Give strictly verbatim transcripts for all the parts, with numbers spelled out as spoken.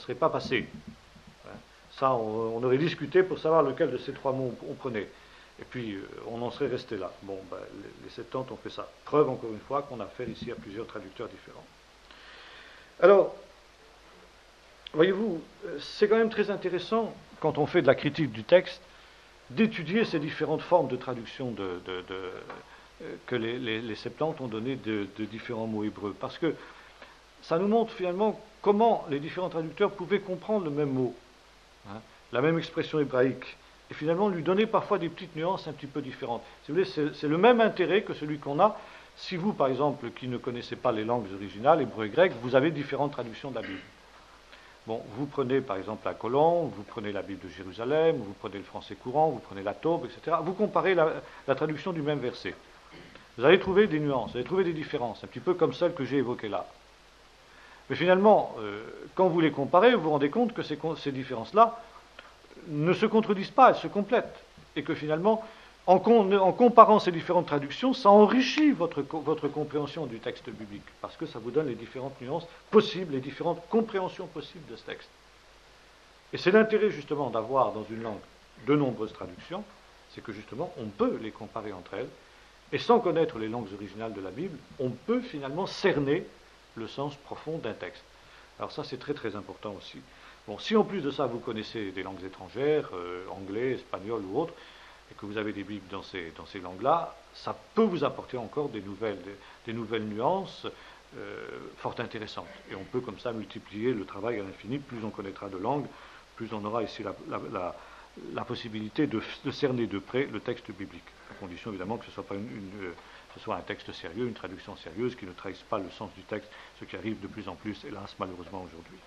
serait pas passé. Ça, on, on aurait discuté pour savoir lequel de ces trois mots on, on prenait. Et puis, euh, on en serait resté là. Bon, ben, les, les Septante ont fait ça. Preuve, encore une fois, qu'on a affaire ici à plusieurs traducteurs différents. Alors, voyez-vous, c'est quand même très intéressant, quand on fait de la critique du texte, d'étudier ces différentes formes de traduction de, de, de, euh, que les, les, les Septante ont données de, de différents mots hébreux. Parce que ça nous montre finalement comment les différents traducteurs pouvaient comprendre le même mot, hein, la même expression hébraïque, et finalement lui donner parfois des petites nuances un petit peu différentes. Si vous voulez, c'est, c'est le même intérêt que celui qu'on a si vous, par exemple, qui ne connaissez pas les langues originales, hébreu et grec, vous avez différentes traductions de la Bible. Bon, vous prenez par exemple la Colombe, vous prenez la Bible de Jérusalem, vous prenez le français courant, vous prenez la Taube, et cetera. Vous comparez la, la traduction du même verset. Vous allez trouver des nuances, vous allez trouver des différences, un petit peu comme celles que j'ai évoquées là. Mais finalement, euh, quand vous les comparez, vous vous rendez compte que ces, ces différences-là ne se contredisent pas, elles se complètent. Et que finalement, en, con, en comparant ces différentes traductions, ça enrichit votre, votre compréhension du texte biblique, parce que ça vous donne les différentes nuances possibles, les différentes compréhensions possibles de ce texte. Et c'est l'intérêt justement d'avoir dans une langue de nombreuses traductions, c'est que justement on peut les comparer entre elles, et sans connaître les langues originales de la Bible, on peut finalement cerner le sens profond d'un texte. Alors ça c'est très très important aussi. Bon, si en plus de ça vous connaissez des langues étrangères, euh, anglais, espagnol ou autres, et que vous avez des bibles dans ces, dans ces langues-là, ça peut vous apporter encore des nouvelles, des, des nouvelles nuances euh, fort intéressantes. Et on peut comme ça multiplier le travail à l'infini. Plus on connaîtra de langues, plus on aura ici la, la, la, la possibilité de, de cerner de près le texte biblique, à condition évidemment que ce soit, pas une, une, ce soit un texte sérieux, une traduction sérieuse, qui ne trahisse pas le sens du texte, ce qui arrive de plus en plus, hélas, malheureusement aujourd'hui.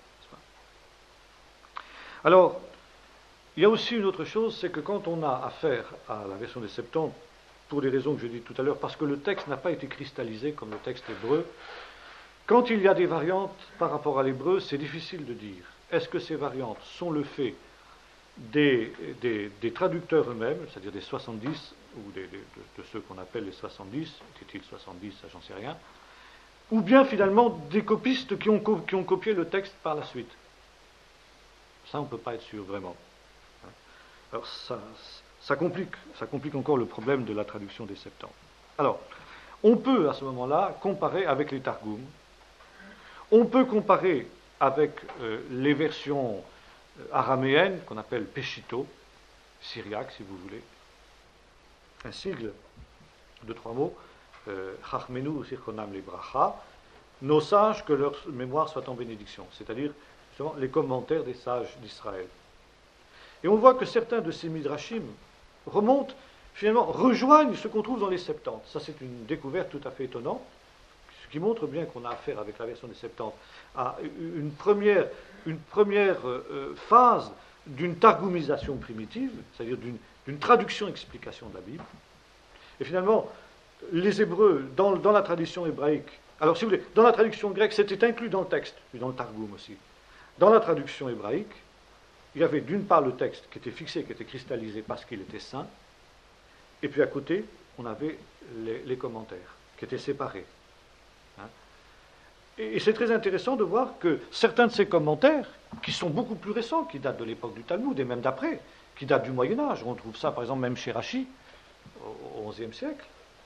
Alors, il y a aussi une autre chose, c'est que quand on a affaire à la version des Septante, pour les raisons que je dis tout à l'heure, parce que le texte n'a pas été cristallisé comme le texte hébreu, quand il y a des variantes par rapport à l'hébreu, c'est difficile de dire. Est-ce que ces variantes sont le fait des, des, des traducteurs eux-mêmes, c'est-à-dire des soixante-dix, ou des, des, de, de ceux qu'on appelle les soixante-dix, était-il soixante-dix, ça j'en sais rien, ou bien finalement des copistes qui ont, qui ont copié le texte par la suite. Ça, on ne peut pas être sûr vraiment. Alors, ça, ça, complique, ça complique encore le problème de la traduction des Septante. Alors, on peut, à ce moment-là, comparer avec les Targums. On peut comparer avec euh, les versions euh, araméennes, qu'on appelle Peshito, syriaque, si vous voulez. Un sigle de trois mots, Chachmenu Sirkonam Libracha, nos sages, que leur mémoire soit en bénédiction, c'est-à-dire les commentaires des sages d'Israël. Et on voit que certains de ces midrashim remontent, finalement, rejoignent ce qu'on trouve dans les Septante. Ça, c'est une découverte tout à fait étonnante, ce qui montre bien qu'on a affaire avec la version des Septante à une première, une première euh, phase d'une targumisation primitive, c'est-à-dire d'une, d'une traduction-explication de la Bible. Et finalement, les Hébreux, dans, dans la tradition hébraïque, alors si vous voulez, dans la traduction grecque, c'était inclus dans le texte, puis dans le Targum aussi. Dans la traduction hébraïque, il y avait d'une part le texte qui était fixé, qui était cristallisé parce qu'il était saint, et puis à côté, on avait les, les commentaires qui étaient séparés. Hein. Et, et c'est très intéressant de voir que certains de ces commentaires, qui sont beaucoup plus récents, qui datent de l'époque du Talmud et même d'après, qui datent du Moyen-Âge, on trouve ça par exemple même chez Rachi, au onzième siècle,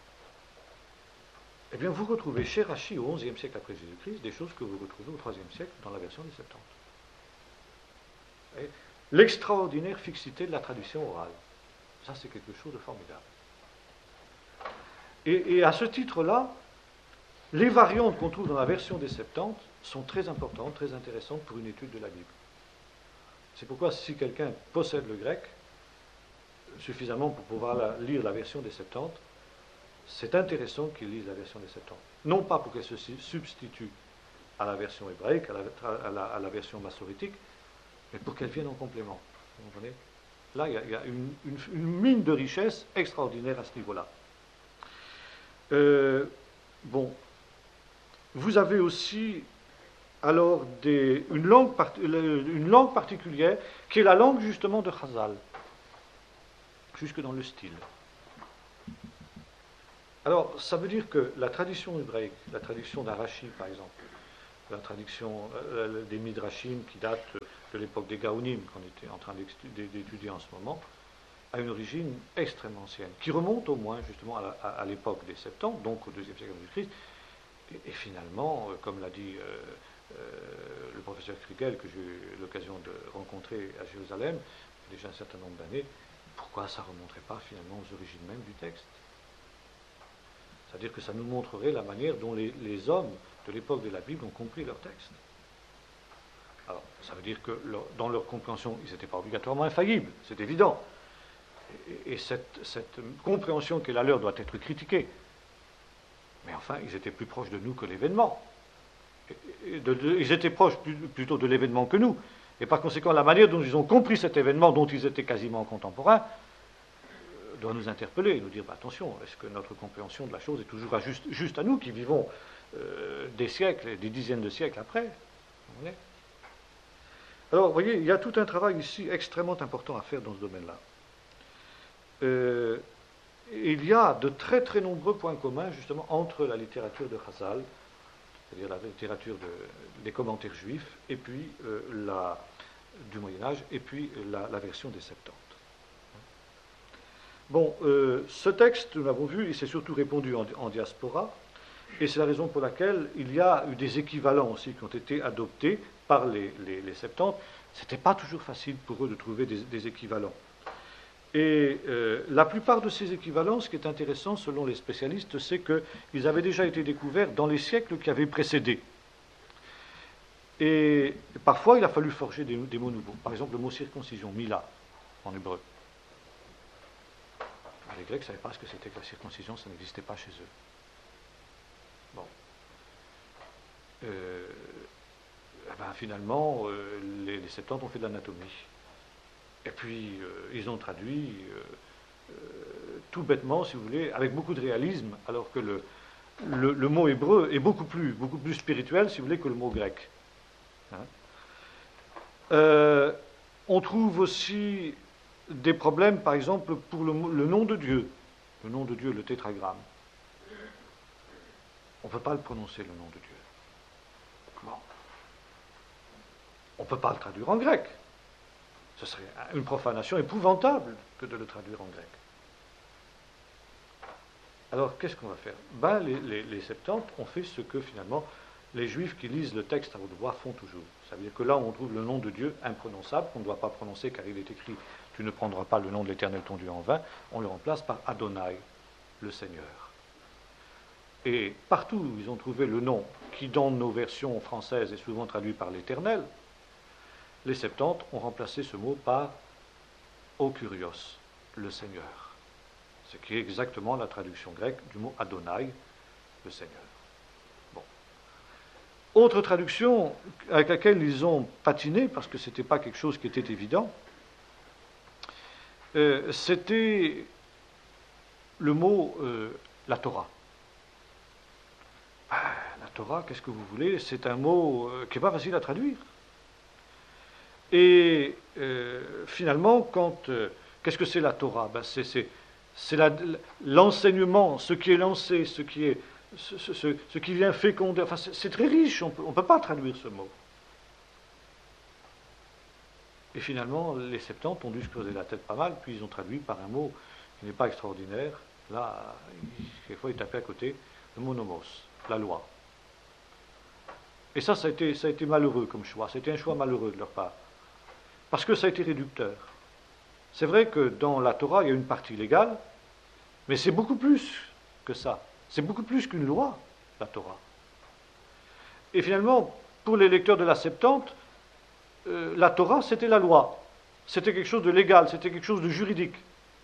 eh bien vous retrouvez chez Rachi au onzième siècle après Jésus-Christ des choses que vous retrouvez au troisième siècle dans la version des Septante. Et l'extraordinaire fixité de la tradition orale. Ça, c'est quelque chose de formidable. Et, et à ce titre-là, les variantes qu'on trouve dans la version des Septante sont très importantes, très intéressantes pour une étude de la Bible. C'est pourquoi si quelqu'un possède le grec suffisamment pour pouvoir la, lire la version des Septante, c'est intéressant qu'il lise la version des Septante. Non pas pour qu'elle se substitue à la version hébraïque, à la, à la, à la version massorétique, mais pour qu'elle vienne en complément. Vous comprenez ? Là, il y a, il y a une, une, une mine de richesse extraordinaire à ce niveau-là. Euh, bon, vous avez aussi alors des, une, langue part, une langue particulière qui est la langue justement de Chazal, jusque dans le style. Alors, ça veut dire que la tradition hébraïque, la tradition d'Arachi par exemple, la traduction euh, des Midrashim qui date de l'époque des Gaonim, qu'on était en train d'étudier en ce moment, a une origine extrêmement ancienne, qui remonte au moins justement à l'époque des Septante, donc au deuxième siècle de Christ. Et, et finalement, euh, comme l'a dit euh, euh, le professeur Krugel, que j'ai eu l'occasion de rencontrer à Jérusalem, il y a déjà un certain nombre d'années, pourquoi ça ne remonterait pas finalement aux origines même du texte? C'est-à-dire que ça nous montrerait la manière dont les, les hommes de l'époque de la Bible ont compris leur texte. Alors, ça veut dire que leur, dans leur compréhension, ils n'étaient pas obligatoirement infaillibles, c'est évident. Et, et cette, cette compréhension qui est la leur doit être critiquée. Mais enfin, ils étaient plus proches de nous que l'événement. Et de, de, ils étaient proches plus, plutôt de l'événement que nous. Et par conséquent, la manière dont ils ont compris cet événement, dont ils étaient quasiment contemporains, doit nous interpeller et nous dire, bah, attention, est-ce que notre compréhension de la chose est toujours à juste, juste à nous qui vivons euh, des siècles, des dizaines de siècles après? Alors, vous voyez, il y a tout un travail ici extrêmement important à faire dans ce domaine-là. Euh, il y a de très très nombreux points communs justement entre la littérature de Chazal, c'est-à-dire la littérature de, des commentaires juifs, et puis euh, la, du Moyen-Âge, et puis la, la version des Septante. Bon, euh, ce texte, nous l'avons vu, il s'est surtout répandu en, en diaspora, et c'est la raison pour laquelle il y a eu des équivalents aussi qui ont été adoptés par les, les, les Septantes. Ce n'était pas toujours facile pour eux de trouver des, des équivalents. Et euh, la plupart de ces équivalents, ce qui est intéressant selon les spécialistes, c'est qu'ils avaient déjà été découverts dans les siècles qui avaient précédé. Et parfois, il a fallu forger des, des mots nouveaux. Par exemple, le mot circoncision, mila, en hébreu. Les Grecs ne savaient pas ce que c'était que la circoncision, ça n'existait pas chez eux. Bon. Euh, eh ben, finalement, euh, les, les Septantes ont fait de l'anatomie. Et puis, euh, ils ont traduit euh, euh, tout bêtement, si vous voulez, avec beaucoup de réalisme, alors que le, le, le mot hébreu est beaucoup plus, beaucoup plus spirituel, si vous voulez, que le mot grec. Hein? Euh, on trouve aussi des problèmes, par exemple, pour le, le nom de Dieu. Le nom de Dieu, le tétragramme. On ne peut pas le prononcer, le nom de Dieu. Bon. On ne peut pas le traduire en grec. Ce serait une profanation épouvantable que de le traduire en grec. Alors, qu'est-ce qu'on va faire? Ben, les, les, les Septantes ont fait ce que, finalement, les Juifs qui lisent le texte à haute voix font toujours. Ça veut dire que là, on trouve le nom de Dieu imprononçable, qu'on ne doit pas prononcer car il est écrit « Tu ne prendras pas le nom de l'Éternel ton Dieu en vain », on le remplace par Adonai, le Seigneur. Et partout où ils ont trouvé le nom, qui dans nos versions françaises est souvent traduit par l'Éternel, les Septantes ont remplacé ce mot par « O Kurios », le Seigneur. Ce qui est exactement la traduction grecque du mot Adonai, le Seigneur. Bon. Autre traduction avec laquelle ils ont patiné, parce que ce n'était pas quelque chose qui était évident, euh, c'était le mot euh, la Torah. Ah, la Torah, qu'est-ce que vous voulez? C'est un mot euh, qui n'est pas facile à traduire. Et euh, finalement, quand, euh, qu'est-ce que c'est la Torah? Ben, c'est, c'est, c'est la, l'enseignement, ce qui est lancé, ce qui, est, ce, ce, ce qui vient féconder. Enfin, c'est, c'est très riche, on ne peut pas traduire ce mot. Et finalement, les Septantes ont dû se creuser la tête pas mal, puis ils ont traduit par un mot qui n'est pas extraordinaire. Là, quelquefois, ils tapaient à côté, le mot nomos, la loi. Et ça, ça a été, ça a été malheureux comme choix. C'était un choix malheureux de leur part. Parce que ça a été réducteur. C'est vrai que dans la Torah, il y a une partie légale, mais c'est beaucoup plus que ça. C'est beaucoup plus qu'une loi, la Torah. Et finalement, pour les lecteurs de la Septante, euh, la Torah, c'était la loi. C'était quelque chose de légal, c'était quelque chose de juridique.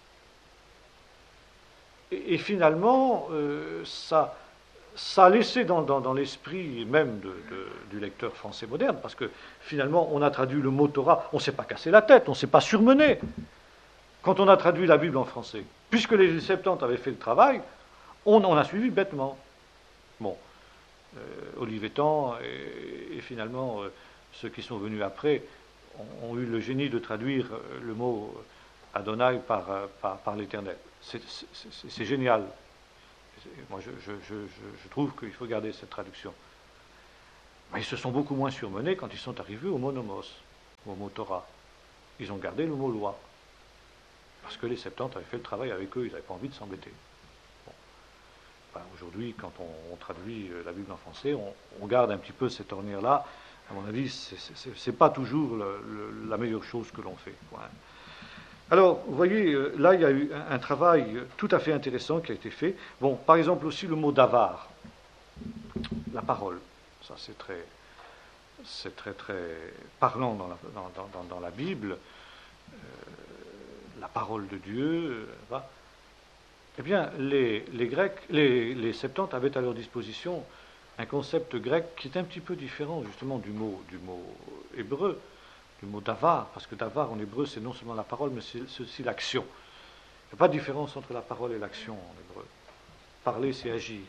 Et, et finalement, euh, ça, ça a laissé dans, dans, dans l'esprit même de, de, du lecteur français moderne, parce que finalement, on a traduit le mot Torah, on ne s'est pas cassé la tête, on ne s'est pas surmené quand on a traduit la Bible en français. Puisque les Septantes avaient fait le travail, on, on a suivi bêtement. Bon, euh, Olivetan et, et finalement euh, ceux qui sont venus après ont, ont eu le génie de traduire euh, le mot Adonai par, euh, par, par l'Éternel. C'est, c'est, c'est, c'est génial. Moi, je, je, je, je trouve qu'il faut garder cette traduction. Mais ils se sont beaucoup moins surmenés quand ils sont arrivés au mot nomos, au mot Torah. Ils ont gardé le mot loi. Parce que les Septante avaient fait le travail avec eux, ils n'avaient pas envie de s'embêter. Bon. Enfin, aujourd'hui, quand on, on traduit la Bible en français, on, on garde un petit peu cette ornière-là. À mon avis, ce n'est pas toujours le, le, la meilleure chose que l'on fait. Ouais. Alors, vous voyez, là, il y a eu un, un travail tout à fait intéressant qui a été fait. Bon, par exemple, aussi le mot davar, la parole. Ça, c'est très, c'est très, très parlant dans la, dans, dans, dans la Bible. Euh, la parole de Dieu. Euh, eh bien, les, les Grecs, les, les Septante avaient à leur disposition un concept grec qui est un petit peu différent, justement, du mot, du mot hébreu, du mot davar, parce que davar en hébreu, c'est non seulement la parole, mais c'est aussi l'action. Il n'y a pas de différence entre la parole et l'action en hébreu. Parler, c'est agir.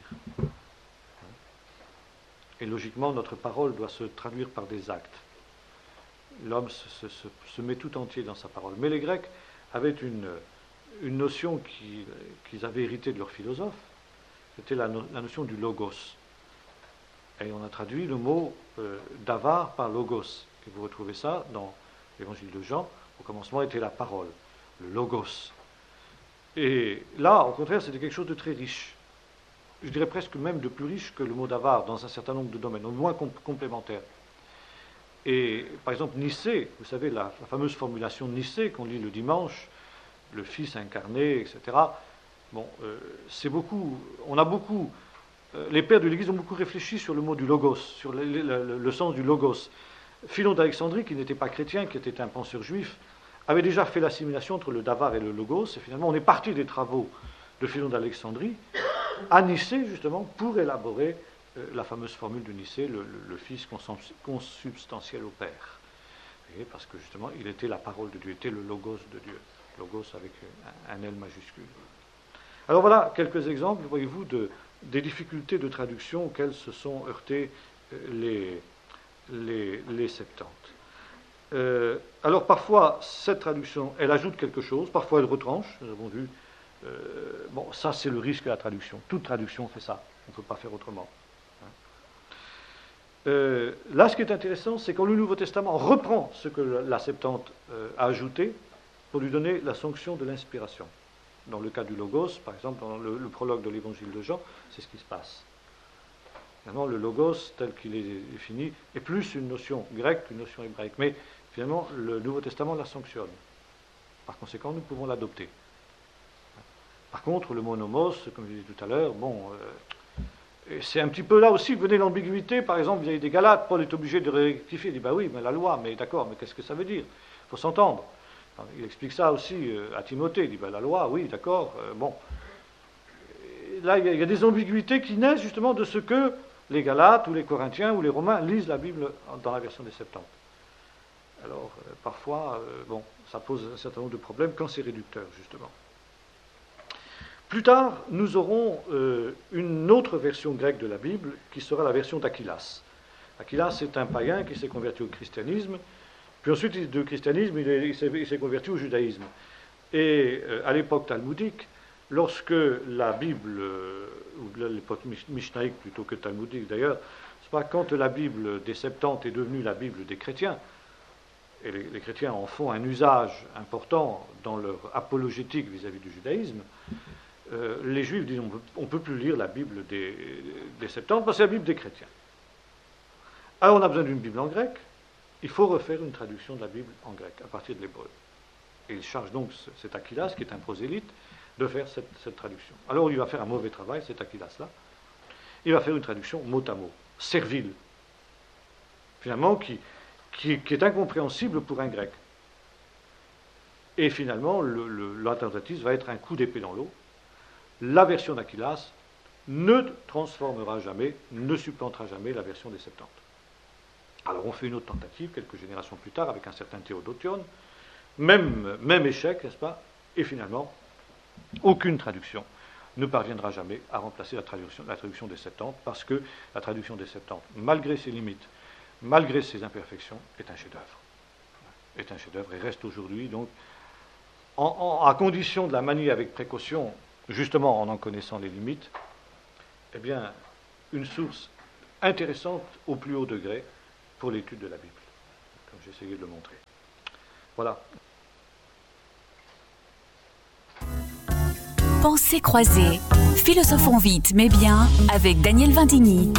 Et logiquement, notre parole doit se traduire par des actes. L'homme se, se, se met tout entier dans sa parole. Mais les Grecs avaient une, une notion qui, qu'ils avaient héritée de leurs philosophes, c'était la, no, la notion du logos. Et on a traduit le mot euh, davar par logos. Et vous retrouvez ça dans l'évangile de Jean. Au commencement était la parole, le logos. Et là, au contraire, c'était quelque chose de très riche. Je dirais presque même de plus riche que le mot davar dans un certain nombre de domaines, au moins comp- complémentaires. Et par exemple, Nicée, vous savez, la, la fameuse formulation de Nicée qu'on lit le dimanche, le Fils incarné, et cetera. Bon, euh, c'est beaucoup, on a beaucoup, euh, les pères de l'Église ont beaucoup réfléchi sur le mot du logos, sur le, le, le, le sens du logos. Philon d'Alexandrie, qui n'était pas chrétien, qui était un penseur juif, avait déjà fait l'assimilation entre le davar et le logos, et finalement on est parti des travaux de Philon d'Alexandrie à Nicée, justement, pour élaborer euh, la fameuse formule de Nicée, le, le, le Fils consubstantiel au Père. Voyez, parce que, justement, il était la parole de Dieu, il était le logos de Dieu. Logos avec un, un L majuscule. Alors voilà quelques exemples, voyez-vous, de, des difficultés de traduction auxquelles se sont heurtés euh, les, les, les Septante. Euh, alors parfois, cette traduction, elle ajoute quelque chose, parfois elle retranche, nous avons vu. Euh, bon, ça c'est le risque de la traduction. Toute traduction fait ça. On ne peut pas faire autrement. Hein. Euh, là, ce qui est intéressant, c'est quand le Nouveau Testament reprend ce que la Septante euh, a ajouté pour lui donner la sanction de l'inspiration. Dans le cas du Logos, par exemple, dans le, le prologue de l'Évangile de Jean, c'est ce qui se passe. Finalement, le Logos, tel qu'il est défini, est plus une notion grecque qu'une notion hébraïque. Mais finalement, le Nouveau Testament la sanctionne. Par conséquent, nous pouvons l'adopter. Par contre, le mot nomos, comme je disais tout à l'heure, bon, euh, c'est un petit peu là aussi, venez l'ambiguïté, par exemple, vis-à-vis des Galates, Paul est obligé de rectifier, il dit, bah oui, mais la loi, mais d'accord, mais qu'est-ce que ça veut dire? Il faut s'entendre. Il explique ça aussi euh, à Timothée, il dit, bah la loi, oui, d'accord, euh, bon. Et là, il y, a, il y a des ambiguïtés qui naissent justement de ce que les Galates, ou les Corinthiens, ou les Romains lisent la Bible dans la version des Septante. Alors, euh, parfois, euh, bon, ça pose un certain nombre de problèmes quand c'est réducteur, justement. Plus tard, nous aurons euh, une autre version grecque de la Bible qui sera la version d'Aquilas. Aquilas est un païen qui s'est converti au christianisme, puis ensuite du christianisme, il, est, il, s'est, il s'est converti au judaïsme. Et euh, à l'époque talmudique, lorsque la Bible, euh, ou l'époque mishnaïque plutôt que talmudique d'ailleurs, c'est pas quand la Bible des Septante est devenue la Bible des chrétiens, et les, les chrétiens en font un usage important dans leur apologétique vis-à-vis du judaïsme, Euh, les Juifs disent on ne peut plus lire la Bible des, des Septante parce que c'est la Bible des chrétiens. Alors on a besoin d'une Bible en grec, il faut refaire une traduction de la Bible en grec à partir de l'hébreu. Et il charge donc cet Aquilas, qui est un prosélyte, de faire cette, cette traduction. Alors il va faire un mauvais travail, cet Aquilas-là. Il va faire une traduction mot à mot, servile, finalement, qui, qui, qui est incompréhensible pour un grec. Et finalement, le, le, la tentative va être un coup d'épée dans l'eau. La version d'Aquilas ne transformera jamais, ne supplantera jamais la version des Septante. Alors on fait une autre tentative, quelques générations plus tard, avec un certain Théodotion, même, même échec, n'est-ce pas? Et finalement, aucune traduction ne parviendra jamais à remplacer la traduction, la traduction des Septante, parce que la traduction des Septante, malgré ses limites, malgré ses imperfections, est un chef-d'œuvre. Est un chef-d'œuvre et reste aujourd'hui, donc, en, en, à condition de la manier avec précaution, justement en en connaissant les limites, eh bien, une source intéressante au plus haut degré pour l'étude de la Bible, comme j'ai essayé de le montrer. Voilà. Pensées croisées, philosophons vite mais bien avec Daniel Vindigny.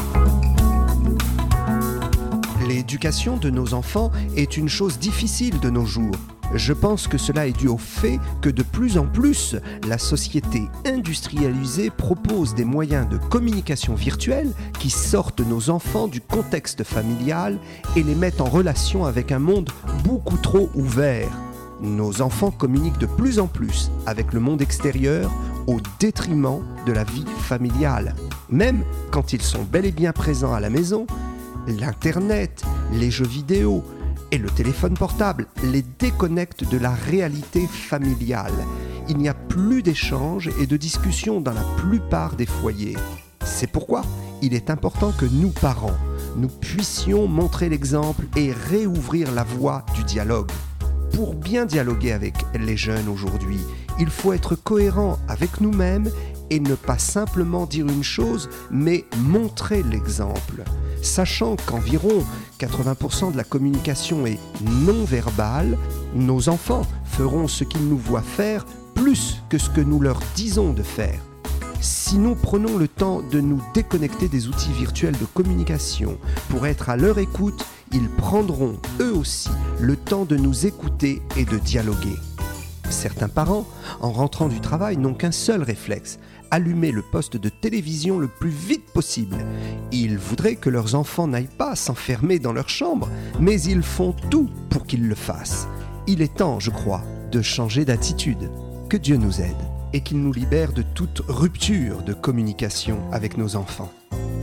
L'éducation de nos enfants est une chose difficile de nos jours. Je pense que cela est dû au fait que de plus en plus, la société industrialisée propose des moyens de communication virtuelle qui sortent nos enfants du contexte familial et les mettent en relation avec un monde beaucoup trop ouvert. Nos enfants communiquent de plus en plus avec le monde extérieur au détriment de la vie familiale. Même quand ils sont bel et bien présents à la maison, l'Internet, les jeux vidéo et le téléphone portable les déconnectent de la réalité familiale. Il n'y a plus d'échanges et de discussions dans la plupart des foyers. C'est pourquoi il est important que nous, parents, nous puissions montrer l'exemple et réouvrir la voie du dialogue. Pour bien dialoguer avec les jeunes aujourd'hui, il faut être cohérent avec nous-mêmes et ne pas simplement dire une chose, mais montrer l'exemple. Sachant qu'environ quatre-vingts pour cent de la communication est non-verbale, nos enfants feront ce qu'ils nous voient faire plus que ce que nous leur disons de faire. Si nous prenons le temps de nous déconnecter des outils virtuels de communication pour être à leur écoute, ils prendront eux aussi le temps de nous écouter et de dialoguer. Certains parents, en rentrant du travail, n'ont qu'un seul réflexe, allumer le poste de télévision le plus vite possible. Ils voudraient que leurs enfants n'aillent pas s'enfermer dans leur chambre, mais ils font tout pour qu'ils le fassent. Il est temps, je crois, de changer d'attitude. Que Dieu nous aide et qu'il nous libère de toute rupture de communication avec nos enfants.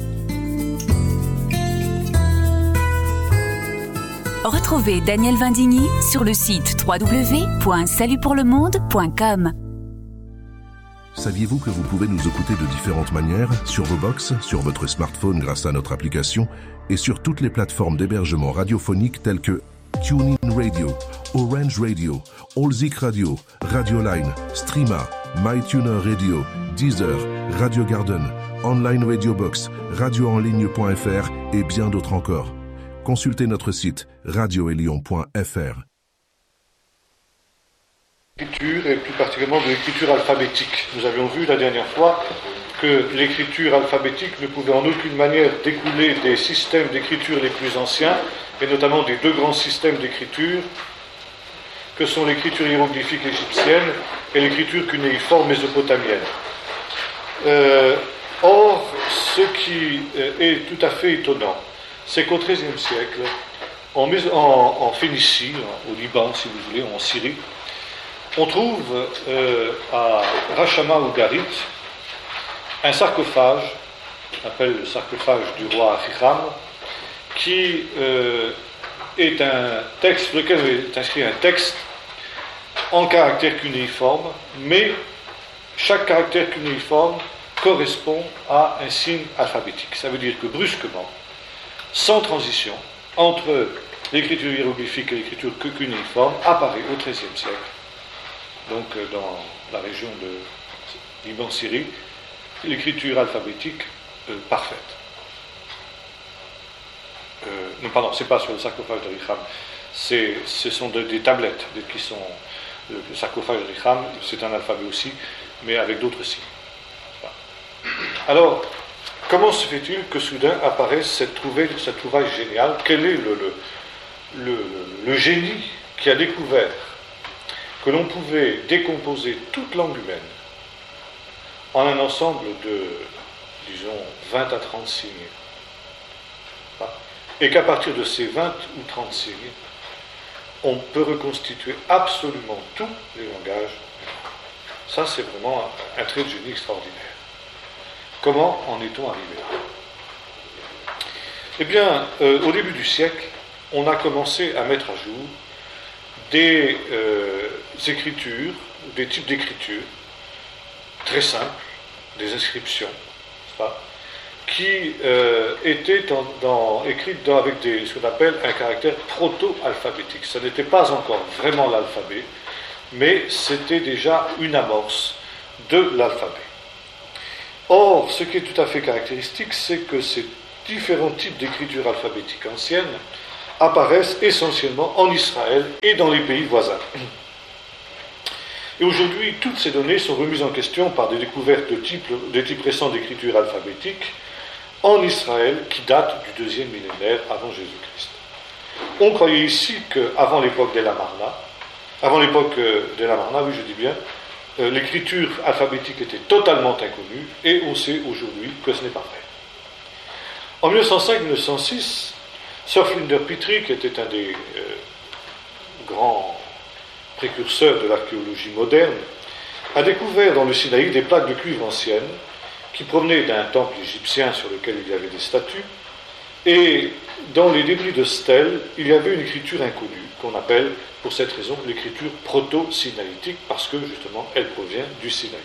Retrouvez Daniel Vindigny sur le site w w w point salut pour le monde point com. Saviez-vous que vous pouvez nous écouter de différentes manières, sur vos box, sur votre smartphone grâce à notre application et sur toutes les plateformes d'hébergement radiophonique telles que TuneIn Radio, Orange Radio, Allzik Radio, Radioline, Streama, MyTuner Radio, Deezer, Radio Garden, Online Radio Box, radio en ligne point f r et bien d'autres encore. Consultez notre site radio elion point f r. L'écriture, et plus particulièrement de l'écriture alphabétique. Nous avions vu la dernière fois que l'écriture alphabétique ne pouvait en aucune manière découler des systèmes d'écriture les plus anciens, et notamment des deux grands systèmes d'écriture, que sont l'écriture hiéroglyphique égyptienne et l'écriture cunéiforme mésopotamienne. Euh, or, ce qui est tout à fait étonnant, c'est qu'au treizième siècle, en, en, en Phénicie, au Liban, si vous voulez, en Syrie, on trouve euh, à Rachama ou Garit un sarcophage, qu'on appelle le sarcophage du roi Hiram, qui euh, est un texte, sur lequel est inscrit un texte en caractère cunéiforme, mais chaque caractère cunéiforme correspond à un signe alphabétique. Ça veut dire que brusquement, sans transition, entre l'écriture hiéroglyphique et l'écriture cunéiforme, apparaît au treizième siècle, donc dans la région de Liban-Syrie, l'écriture alphabétique euh, parfaite. Euh, non, pardon, c'est pas sur le sarcophage de Hiram, c'est, ce sont de, des tablettes de, qui sont le, le sarcophage de Hiram, c'est un alphabet aussi, mais avec d'autres signes. Alors, comment se fait-il que soudain apparaisse cette trouvaille, cette trouvaille géniale? Quel est le, le, le, le génie qui a découvert que l'on pouvait décomposer toute langue humaine en un ensemble de, disons, vingt à trente signes, et qu'à partir de ces vingt ou trente signes, on peut reconstituer absolument tous les langages? Ça, c'est vraiment un, un trait de génie extraordinaire. Comment en est-on arrivé là? Eh bien, euh, au début du siècle, on a commencé à mettre à jour des euh, écritures, des types d'écritures très simples, des inscriptions, n'est-ce pas, qui euh, étaient dans, dans, écrites dans, avec des, ce qu'on appelle un caractère proto-alphabétique. Ce n'était pas encore vraiment l'alphabet, mais c'était déjà une amorce de l'alphabet. Or, ce qui est tout à fait caractéristique, c'est que ces différents types d'écriture alphabétique ancienne apparaissent essentiellement en Israël et dans les pays voisins. Et aujourd'hui, toutes ces données sont remises en question par des découvertes de types, de types récents d'écriture alphabétique en Israël qui datent du deuxième millénaire avant Jésus-Christ. On croyait ici qu'avant l'époque d'El Amarna, avant l'époque d'El Amarna, oui je dis bien, euh, l'écriture alphabétique était totalement inconnue et on sait aujourd'hui que ce n'est pas vrai. En mille neuf cent cinq mille neuf cent six, Sir Flinders Petrie, qui était un des euh, grands précurseur de l'archéologie moderne, a découvert dans le Sinaï des plaques de cuivre anciennes qui provenaient d'un temple égyptien sur lequel il y avait des statues, et dans les débris de stèles, il y avait une écriture inconnue, qu'on appelle, pour cette raison, l'écriture proto-sinaïtique, parce que, justement, elle provient du Sinaï.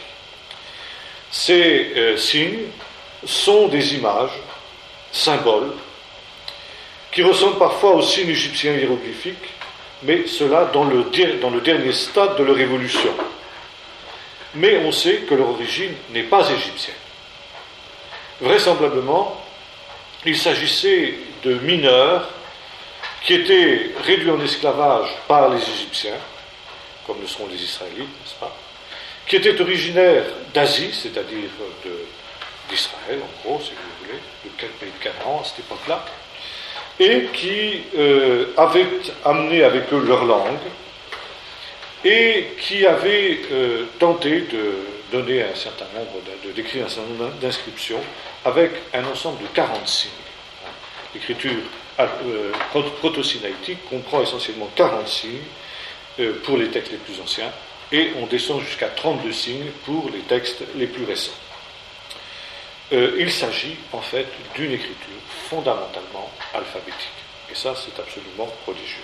Ces euh, signes sont des images, symboles, qui ressemblent parfois aux signes égyptiens hiéroglyphiques, mais cela dans le, dans le dernier stade de leur évolution. Mais on sait que leur origine n'est pas égyptienne. Vraisemblablement, il s'agissait de mineurs qui étaient réduits en esclavage par les Égyptiens, comme le sont les Israélites, n'est-ce pas, qui étaient originaires d'Asie, c'est-à-dire de, d'Israël, en gros, si vous voulez, de quel pays de Canaan à cette époque-là, et qui euh, avaient amené avec eux leur langue, et qui avaient euh, tenté de donner un certain nombre, de, de décrire un certain nombre d'inscriptions avec un ensemble de quarante signes. L'écriture euh, proto-sinaïtique comprend essentiellement quarante signes euh, pour les textes les plus anciens, et on descend jusqu'à trente-deux signes pour les textes les plus récents. Euh, il s'agit en fait d'une écriture fondamentalement alphabétique. Et ça, c'est absolument prodigieux.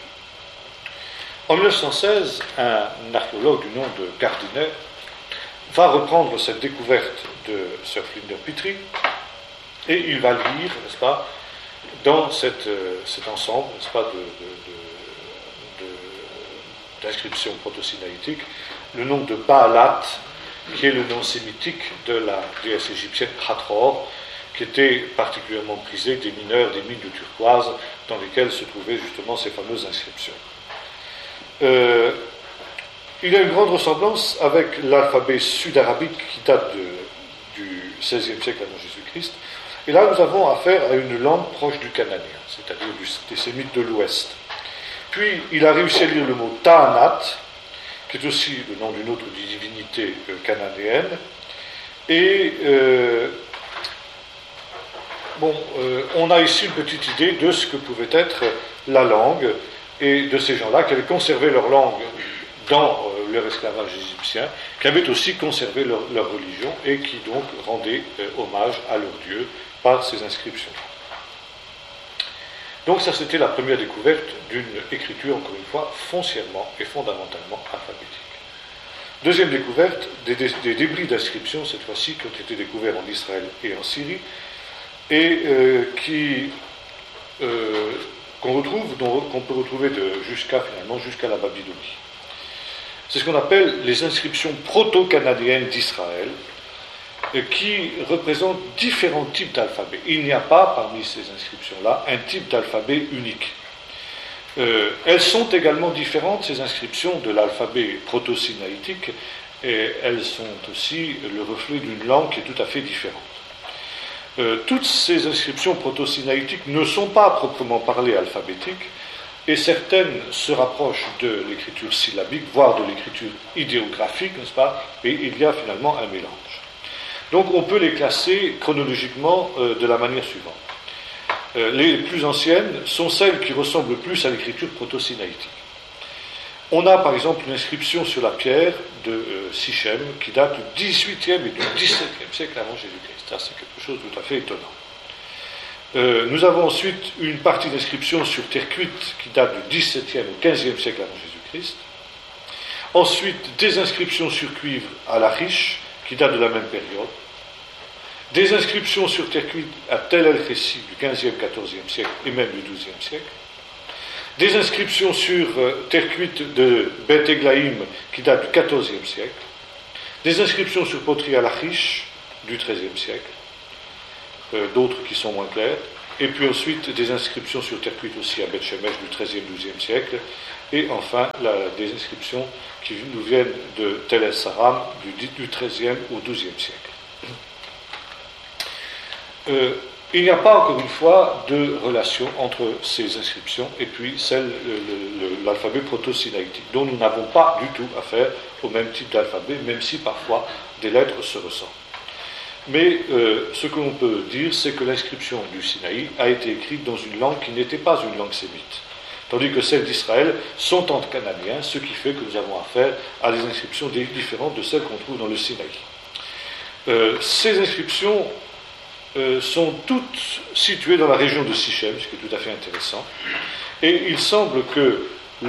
En mille neuf cent seize, un archéologue du nom de Gardiner va reprendre cette découverte de Sir Flinders Petrie et il va lire, n'est-ce pas, dans cette, euh, cet ensemble, n'est-ce pas, de, de, de, de, d'inscriptions proto-sinaïtiques, le nom de Baalat, qui est le nom sémitique de la déesse égyptienne Hathor, qui était particulièrement prisée des mineurs des mines de turquoise dans lesquelles se trouvaient justement ces fameuses inscriptions. Euh, il y a une grande ressemblance avec l'alphabet sud-arabique qui date de, du seizième siècle avant Jésus-Christ. Et là, nous avons affaire à une langue proche du cananéen, c'est-à-dire du, des sémites de l'Ouest. Puis, il a réussi à lire le mot Ta'anat, qui est aussi le nom d'une autre divinité euh, cananéenne. Et, euh, bon, euh, on a ici une petite idée de ce que pouvait être la langue, et de ces gens-là qui avaient conservé leur langue dans euh, leur esclavage égyptien, qui avaient aussi conservé leur, leur religion, et qui donc rendaient euh, hommage à leur Dieu par ces inscriptions. Donc ça, c'était la première découverte d'une écriture, encore une fois, foncièrement et fondamentalement alphabétique. Deuxième découverte, des, des, des débris d'inscriptions, cette fois-ci, qui ont été découverts en Israël et en Syrie, et euh, qui, euh, qu'on retrouve, dont, qu'on peut retrouver de, jusqu'à, finalement, jusqu'à la Babylonie. C'est ce qu'on appelle les inscriptions proto-canadiennes d'Israël, qui représentent différents types d'alphabets. Il n'y a pas, parmi ces inscriptions-là, un type d'alphabet unique. Euh, elles sont également différentes, ces inscriptions, de l'alphabet proto-sinaïtique, et elles sont aussi le reflet d'une langue qui est tout à fait différente. Euh, toutes ces inscriptions proto-sinaïtiques ne sont pas proprement parlées alphabétiques, et certaines se rapprochent de l'écriture syllabique, voire de l'écriture idéographique, n'est-ce pas, et il y a finalement un mélange. Donc on peut les classer chronologiquement euh, de la manière suivante. Euh, les plus anciennes sont celles qui ressemblent le plus à l'écriture proto-sinaïtique. On a par exemple une inscription sur la pierre de euh, Sichem qui date du dix-huitième et du dix-septième siècle avant Jésus-Christ. Ça, c'est quelque chose de tout à fait étonnant. Euh, nous avons ensuite une partie d'inscription sur terre cuite qui date du dix-septième au quinzième siècle avant Jésus-Christ. Ensuite, des inscriptions sur cuivre à la Riche, qui date de la même période, des inscriptions sur terre cuite à Tel el-Khessi du quinzième quatorzième siècle et même du douzième siècle, des inscriptions sur euh, terre cuite de Beth Eglaïm qui date du quatorzième siècle, des inscriptions sur poterie à la Riche du treizième siècle, euh, d'autres qui sont moins claires, et puis ensuite des inscriptions sur terre cuite aussi à Beth Shemesh du treizième douzième siècle, et enfin la, des inscriptions qui nous viennent de Tel el-Saram du, du treizième au douzième siècle. Euh, il n'y a pas, encore une fois, de relation entre ces inscriptions et puis celle, le, le, l'alphabet proto-sinaïtique, dont nous n'avons pas du tout affaire au même type d'alphabet, même si parfois des lettres se ressemblent. Mais euh, ce que l'on peut dire, c'est que l'inscription du Sinaï a été écrite dans une langue qui n'était pas une langue sémite, tandis que celles d'Israël sont en cananéen, ce qui fait que nous avons affaire à des inscriptions différentes de celles qu'on trouve dans le Sinaï. Euh, ces inscriptions euh, sont toutes situées dans la région de Sichem, ce qui est tout à fait intéressant, et il semble que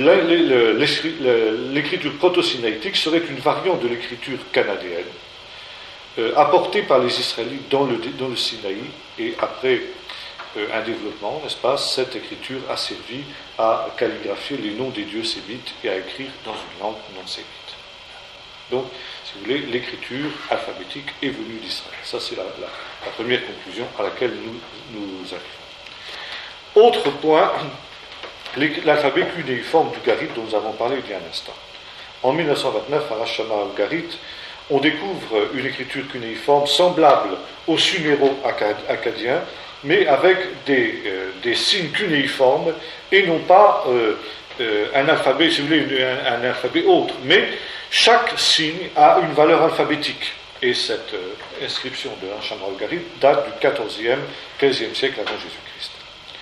l'écriture proto-sinaïtique serait une variante de l'écriture canadéenne, Euh, apporté par les Israélites dans le, dans le Sinaï, et après euh, un développement, n'est-ce pas, cette écriture a servi à calligraphier les noms des dieux sémites et à écrire dans une langue non sémite. Donc, si vous voulez, l'écriture alphabétique est venue d'Israël. Ça, c'est la, la, la première conclusion à laquelle nous, nous arrivons. Autre point, l'alphabet cunéiforme d'Ougarit dont nous avons parlé il y a un instant. En mille neuf cent vingt-neuf, à Rashama Ougarit, on découvre une écriture cunéiforme semblable au suméro-acadien, mais avec des, euh, des signes cunéiformes et non pas euh, euh, un alphabet, si vous voulez, un, un alphabet autre. Mais chaque signe a une valeur alphabétique. Et cette euh, inscription de Rashama Ougarit date du quatorzième, quinzième siècle avant Jésus-Christ.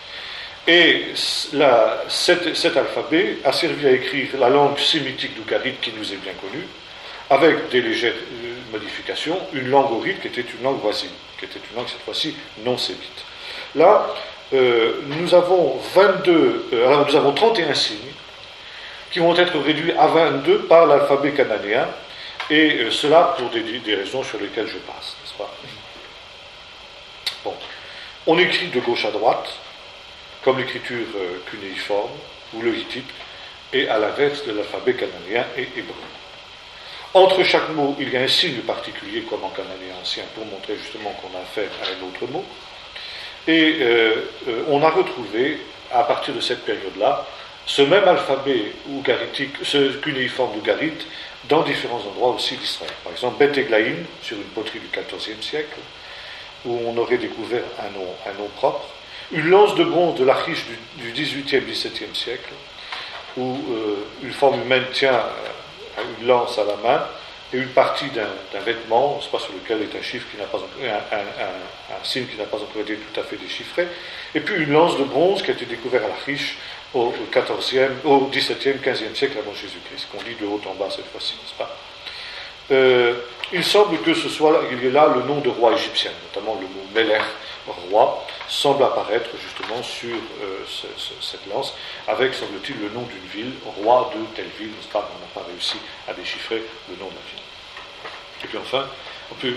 Et la, cet, cet alphabet a servi à écrire la langue sémitique d'Ougarit qui nous est bien connue, avec des légères modifications, une langue aurite qui était une langue voisine, qui était une langue cette fois-ci non sémite. Là, euh, nous avons vingt-deux, euh, alors nous avons trente et un signes qui vont être réduits à vingt-deux par l'alphabet cananéen, et euh, cela pour des, des raisons sur lesquelles je passe, n'est-ce pas? Bon, on écrit de gauche à droite, comme l'écriture euh, cunéiforme ou le hittite, et à l'inverse de l'alphabet cananéen et hébreu. Entre chaque mot, il y a un signe particulier, comme en cananéen ancien, pour montrer justement qu'on a affaire à un autre mot. Et euh, euh, on a retrouvé, à partir de cette période-là, ce même alphabet ougaritique, ce cunéiforme ougarite, dans différents endroits aussi d'Israël. Par exemple, Beth Eglaïm, sur une poterie du quatorzième siècle, où on aurait découvert un nom, un nom propre. Une lance de bronze de l'Achish du, du dix-huitième dix-septième siècle, où euh, une forme humaine tient euh, une lance à la main et une partie d'un, d'un vêtement, c'est pas sur lequel est un chiffre qui n'a pas encore, un, un, un, un signe qui n'a pas encore été tout à fait déchiffré, et puis une lance de bronze qui a été découverte à l'Achish au quatorzième, au dix-septième, quinzième siècle avant Jésus-Christ, qu'on lit de haut en bas cette fois-ci, n'est-ce pas? Euh, il semble que ce soit là, il y a là le nom de roi égyptien, notamment le mot Melech, roi, semble apparaître justement sur euh, ce, ce, cette lance, avec, semble-t-il, le nom d'une ville, roi de telle ville, n'est-ce pas? On n'a pas réussi à déchiffrer le nom de la ville. Et puis enfin, on peut,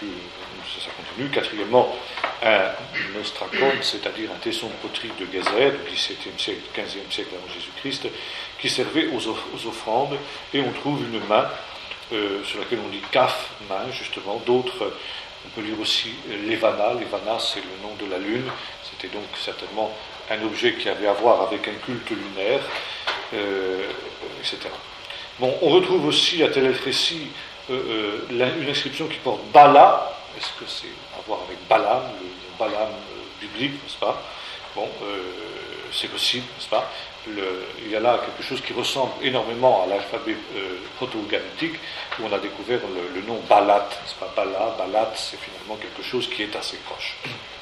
ça continue, quatrièmement, un ostracon, c'est-à-dire un tesson de poterie de Gézer, du dix-septième siècle, quinzième siècle avant Jésus-Christ, qui servait aux, off- aux offrandes, et on trouve une main, euh, sur laquelle on dit kaf, main, justement, d'autres. On peut lire aussi l'Evana. L'Evana, c'est le nom de la lune. C'était donc certainement un objet qui avait à voir avec un culte lunaire, euh, et cetera. Bon, on retrouve aussi à Tel el-Fressi euh, euh, une inscription qui porte Bala. Est-ce que c'est à voir avec Balaam, le, le Balaam euh, biblique, n'est-ce pas? Bon, euh, c'est possible, n'est-ce pas? Le, il y a là quelque chose qui ressemble énormément à l'alphabet euh, proto-ougaritique, où on a découvert le, le nom Balat, n'est-ce pas? Bala, Balat, c'est finalement quelque chose qui est assez proche.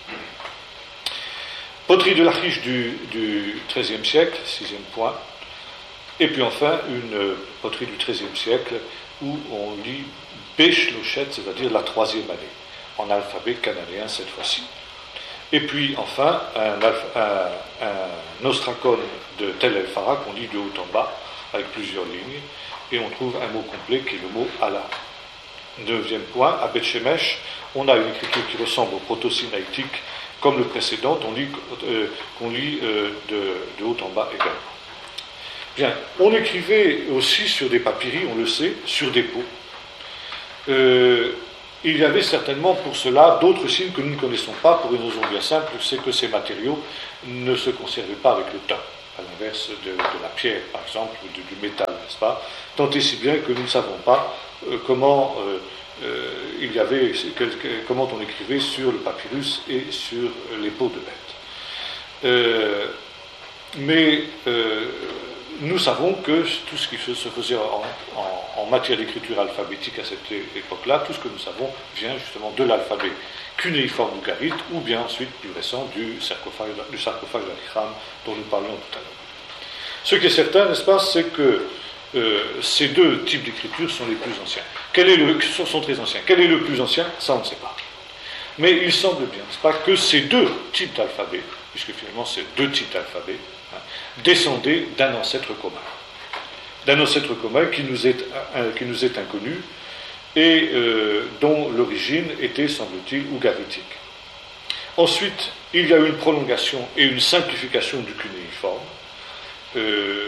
Poterie de l'Achish du, du treizième siècle, sixième point, et puis enfin une euh, poterie du treizième siècle où on lit Beshlochet, c'est-à-dire la troisième année, en alphabet cananéen cette fois-ci. Et puis enfin un, un, un ostracon de Tel el-Fara qu'on lit de haut en bas avec plusieurs lignes, et on trouve un mot complet qui est le mot Allah. Neuvième point, à Beth Shemesh, on a une écriture qui ressemble au proto-sinaïtique comme le précédent, on lit, euh, qu'on lit euh, de, de haut en bas également. Bien, on écrivait aussi sur des papyri, on le sait, sur des peaux. Euh, il y avait certainement pour cela d'autres signes que nous ne connaissons pas, pour une raison bien simple, c'est que ces matériaux ne se conservaient pas avec le temps, à l'inverse de, de la pierre, par exemple, ou de, du métal, n'est-ce pas? Tant et si bien que nous ne savons pas euh, comment euh, euh, il y avait, que, que, comment on écrivait sur le papyrus et sur les peaux de bêtes. Euh, mais euh, nous savons que tout ce qui se faisait en, en, en matière d'écriture alphabétique à cette époque-là, tout ce que nous savons vient justement de l'alphabet cunéiforme ougarite, ou bien ensuite, plus récent, du sarcophage, du sarcophage d'Aricham dont nous parlions tout à l'heure. Ce qui est certain, n'est-ce pas, c'est que euh, ces deux types d'écriture sont les plus anciens. Quel est le, sont très anciens. Quel est le plus ancien? Ça, on ne sait pas. Mais il semble bien, n'est-ce pas, que ces deux types d'alphabet, puisque finalement c'est deux types d'alphabet, hein, descendaient d'un ancêtre commun. D'un ancêtre commun qui nous est, un, qui nous est inconnu et euh, dont l'origine était, semble-t-il, ougaritique. Ensuite, il y a eu une prolongation et une simplification du cunéiforme, euh,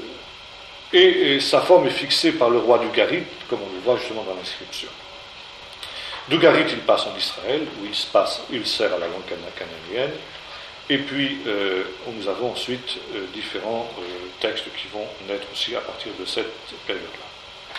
et, et sa forme est fixée par le roi d'Ugarit, comme on le voit justement dans l'inscription. D'Ugarit, il passe en Israël, où il, se passe, il sert à la langue cananéenne, et puis euh, nous avons ensuite euh, différents euh, textes qui vont naître aussi à partir de cette période-là.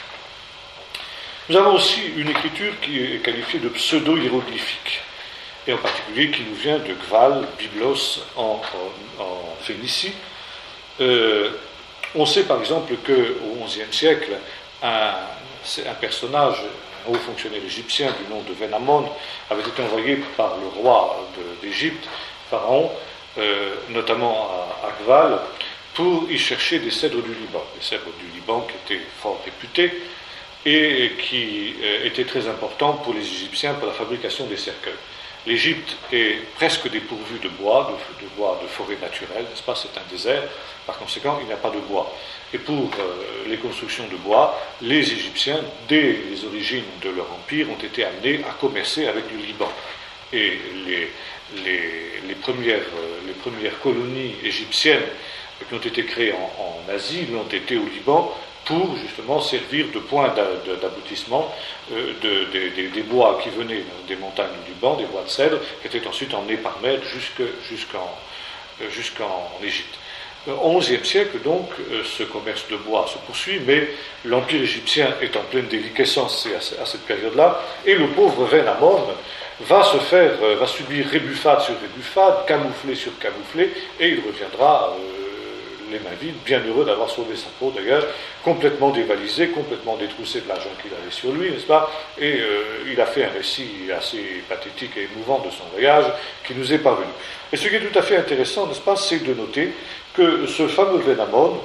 Nous avons aussi une écriture qui est qualifiée de pseudo-hiéroglyphique, et en particulier qui nous vient de Gval, Byblos, en, en, en Phénicie. Euh, on sait par exemple qu'au onzième siècle, un, un personnage, un haut fonctionnaire égyptien du nom de Venamon, avait été envoyé par le roi de, d'Égypte, Pharaon, euh, notamment à, à Gval, pour y chercher des cèdres du Liban. Des cèdres du Liban qui étaient fort réputés et qui euh, étaient très importants pour les Égyptiens pour la fabrication des cercueils. L'Égypte est presque dépourvue de bois, de, de bois de forêt naturelle, n'est-ce pas? C'est un désert, par conséquent, il n'y a pas de bois. Et pour euh, les constructions de bois, les Égyptiens, dès les origines de leur empire, ont été amenés à commercer avec le Liban. Et les, les, les, premières, euh, les premières colonies égyptiennes qui ont été créées en, en Asie l'ont été au Liban, pour justement servir de point d'aboutissement euh, de, de, de, des bois qui venaient des montagnes du Liban, des bois de cèdre, qui étaient ensuite emmenés par mer jusque, jusqu'en, euh, jusqu'en Égypte. Au onzième siècle, donc, euh, ce commerce de bois se poursuit, mais l'Empire égyptien est en pleine déliquescence à, à cette période-là, et le pauvre Venamon va se faire, euh, va subir rébuffade sur rébuffade, camouflé sur camouflé, et il reviendra euh, les mains vides, bien heureux d'avoir sauvé sa peau d'ailleurs, complètement dévalisé, complètement détroussé de l'argent qu'il avait sur lui, n'est-ce pas? Et euh, il a fait un récit assez pathétique et émouvant de son voyage qui nous est parvenu. Et ce qui est tout à fait intéressant, n'est-ce pas, c'est de noter que ce fameux Venamon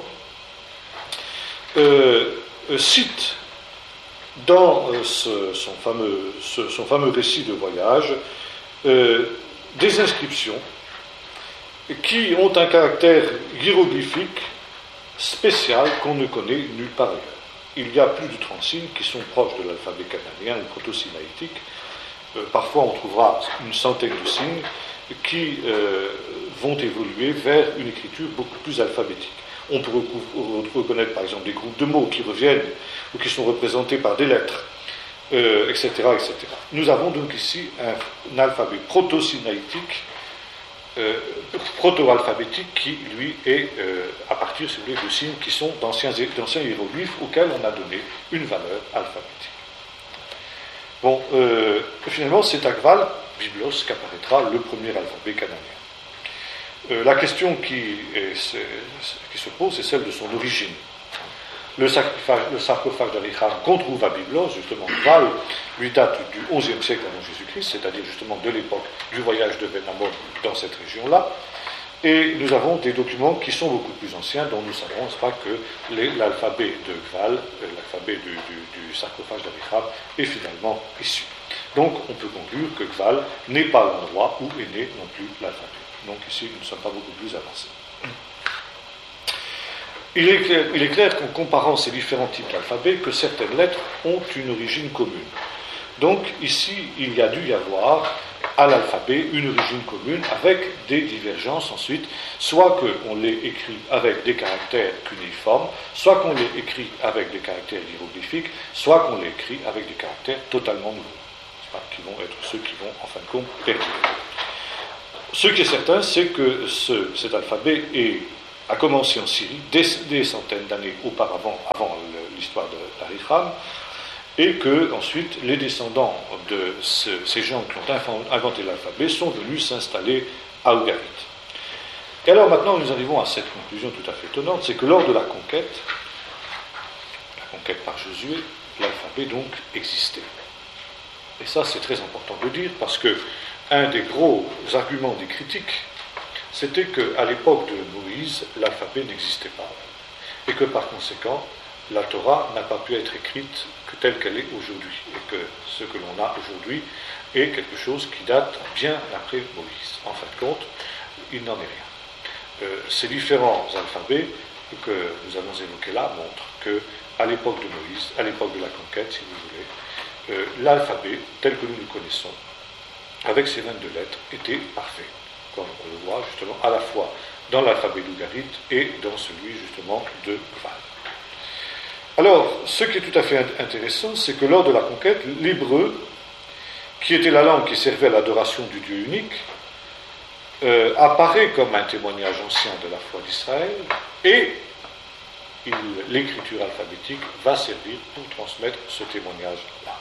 euh, cite dans euh, ce, son, fameux, ce, son fameux récit de voyage euh, des inscriptions qui ont un caractère hiéroglyphique spécial qu'on ne connaît nulle part ailleurs. Il y a plus de trente signes qui sont proches de l'alphabet cananéen ou proto-sinaïtique. Euh, parfois, on trouvera une centaine de signes qui euh, vont évoluer vers une écriture beaucoup plus alphabétique. On peut reconnaître, par exemple, des groupes de mots qui reviennent ou qui sont représentés par des lettres, euh, et cetera, et cetera. Nous avons donc ici un, un alphabet proto-sinaïtique, Euh, proto-alphabétique qui, lui, est euh, à partir, si vous voulez, de signes qui sont d'anciens, d'anciens hiéroglyphes auxquels on a donné une valeur alphabétique. Bon, euh, finalement, c'est à Gval, Byblos, qu'apparaîtra le premier alphabet cananien. Euh, la question qui, est, qui se pose, c'est celle de son origine. Le sarcophage, le sarcophage d'Aricham qu'on trouve à Byblos, justement, Gval, lui date du onzième siècle avant Jésus-Christ, c'est-à-dire justement de l'époque du voyage de Venamon dans cette région-là. Et nous avons des documents qui sont beaucoup plus anciens, dont nous savons, n'est-ce pas, que les, l'alphabet de Gval, l'alphabet du, du, du sarcophage d'Aricham, est finalement issu. Donc, on peut conclure que Gval n'est pas l'endroit où est né non plus l'alphabet. Donc, ici, nous ne sommes pas beaucoup plus avancés. Il est, clair, il est clair qu'en comparant ces différents types d'alphabets, que certaines lettres ont une origine commune. Donc ici, il y a dû y avoir à l'alphabet une origine commune avec des divergences ensuite, soit qu'on l'ait écrit avec des caractères cunéiformes, soit qu'on l'ait écrit avec des caractères hiéroglyphiques, soit qu'on l'ait écrit avec des caractères totalement nouveaux. enfin, qui vont être ceux qui vont, en fin de compte, perdurer. Ce qui est certain, c'est que ce, cet alphabet est, a commencé en Syrie des, des centaines d'années auparavant, avant l'histoire d'Aricham, et que ensuite les descendants de ce, ces gens qui ont inventé l'alphabet sont venus s'installer à Ougarit. Et alors maintenant nous arrivons à cette conclusion tout à fait étonnante, c'est que lors de la conquête, la conquête par Josué, l'alphabet donc existait. Et ça c'est très important de le dire parce que un des gros arguments des critiques, c'était qu'à l'époque de Moïse, l'alphabet n'existait pas. Et que par conséquent, la Torah n'a pas pu être écrite que telle qu'elle est aujourd'hui. Et que ce que l'on a aujourd'hui est quelque chose qui date bien après Moïse. En fin de compte, il n'en est rien. Euh, ces différents alphabets que nous avons évoqués là montrent que, à l'époque de Moïse, à l'époque de la conquête, si vous voulez, euh, l'alphabet, tel que nous le connaissons, avec ses vingt-deux lettres, était parfait, comme on le voit justement à la fois dans l'alphabet d'Ougarit et dans celui justement de Val. Alors, ce qui est tout à fait intéressant, c'est que lors de la conquête, l'hébreu, qui était la langue qui servait à l'adoration du Dieu unique, euh, apparaît comme un témoignage ancien de la foi d'Israël, et il, l'écriture alphabétique va servir pour transmettre ce témoignage-là.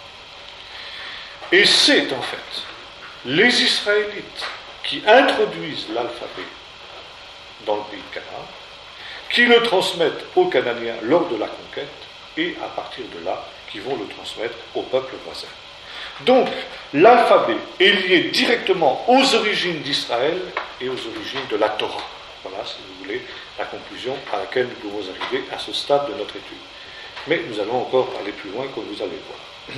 Et c'est en fait les Israélites qui introduisent l'alphabet dans le pays de Canaan, qui le transmettent aux Cananéens lors de la conquête, et à partir de là, qui vont le transmettre aux peuples voisins. Donc, l'alphabet est lié directement aux origines d'Israël et aux origines de la Torah. Voilà, si vous voulez, la conclusion à laquelle nous pouvons arriver à ce stade de notre étude. Mais nous allons encore aller plus loin, comme vous allez voir.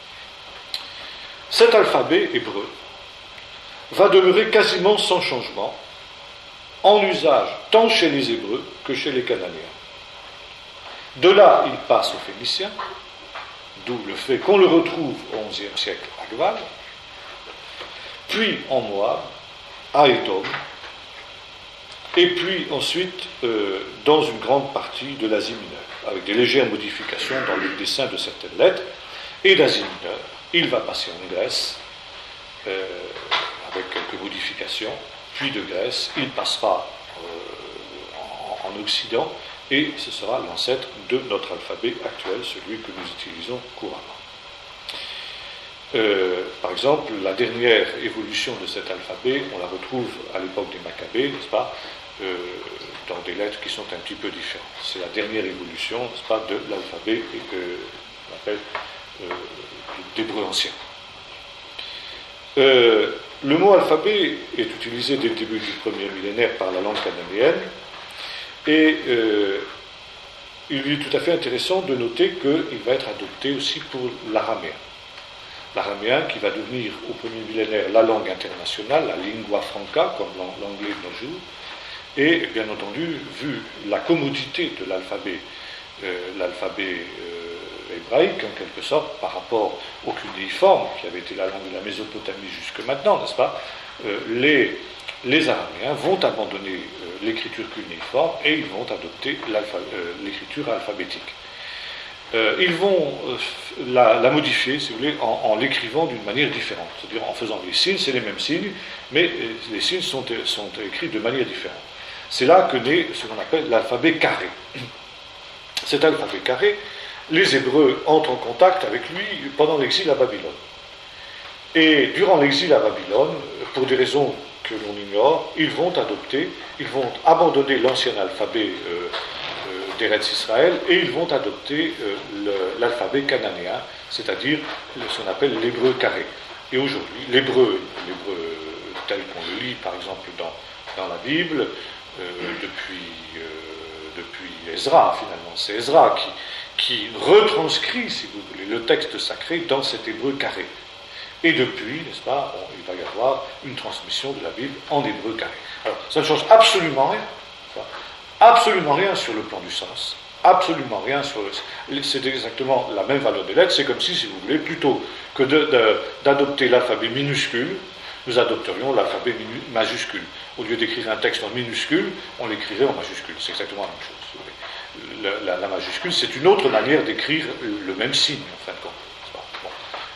Cet alphabet hébreu va demeurer quasiment sans changement en usage tant chez les Hébreux que chez les Cananéens. De là, il passe aux Phéniciens, d'où le fait qu'on le retrouve au onzième siècle à Gval, puis en Moab, à Édom, et puis ensuite euh, dans une grande partie de l'Asie mineure, avec des légères modifications dans le dessin de certaines lettres, et d'Asie mineure, il va passer en Grèce, euh, avec quelques modifications, puis de Grèce, il passera euh, en, en Occident, et ce sera l'ancêtre de notre alphabet actuel, celui que nous utilisons couramment. Euh, par exemple, la dernière évolution de cet alphabet, on la retrouve à l'époque des Maccabées, n'est-ce pas, euh, dans des lettres qui sont un petit peu différentes. C'est la dernière évolution, n'est-ce pas, de l'alphabet que l'on appelle euh, d'hébreu ancien. Euh, le mot alphabet est utilisé dès le début du premier millénaire par la langue cananéenne, et euh, il est tout à fait intéressant de noter qu'il va être adopté aussi pour l'araméen. L'araméen qui va devenir au premier millénaire la langue internationale, la lingua franca, comme l'anglais de nos jours, et bien entendu, vu la commodité de l'alphabet, euh, l'alphabet euh, hébraïque, en quelque sorte, par rapport au cunéiforme, qui avait été la langue de la Mésopotamie jusque maintenant, n'est-ce pas, euh, les, les Araméens vont abandonner euh, l'écriture cunéiforme et ils vont adopter euh, l'écriture alphabétique. Euh, ils vont euh, la, la modifier, si vous voulez, en, en l'écrivant d'une manière différente. C'est-à-dire en faisant les signes, c'est les mêmes signes, mais euh, les signes sont, sont écrits de manière différente. C'est là que naît ce qu'on appelle l'alphabet carré. Cet alphabet carré, les Hébreux entrent en contact avec lui pendant l'exil à Babylone. Et durant l'exil à Babylone, pour des raisons que l'on ignore, ils vont adopter, ils vont abandonner l'ancien alphabet euh, d'Eretz Israël, et ils vont adopter euh, le, l'alphabet cananéen, c'est-à-dire ce qu'on appelle l'hébreu carré. Et aujourd'hui, l'hébreu, l'hébreu tel qu'on le lit par exemple dans, dans la Bible, euh, depuis, euh, depuis Ezra finalement, c'est Ezra qui, qui retranscrit, si vous voulez, le texte sacré dans cet hébreu carré. Et depuis, n'est-ce pas, bon, il va y avoir une transmission de la Bible en hébreu carré. Alors, ça ne change absolument rien. Absolument rien sur le plan du sens, absolument rien sur le... C'est exactement la même valeur des lettres, c'est comme si, si vous voulez, plutôt que de, de, d'adopter l'alphabet minuscule, nous adopterions l'alphabet minu, majuscule. Au lieu d'écrire un texte en minuscule, on l'écrirait en majuscule. C'est exactement la même chose, si vous voulez. La, la, la majuscule, c'est une autre manière d'écrire le même signe, en fin de compte. Bon.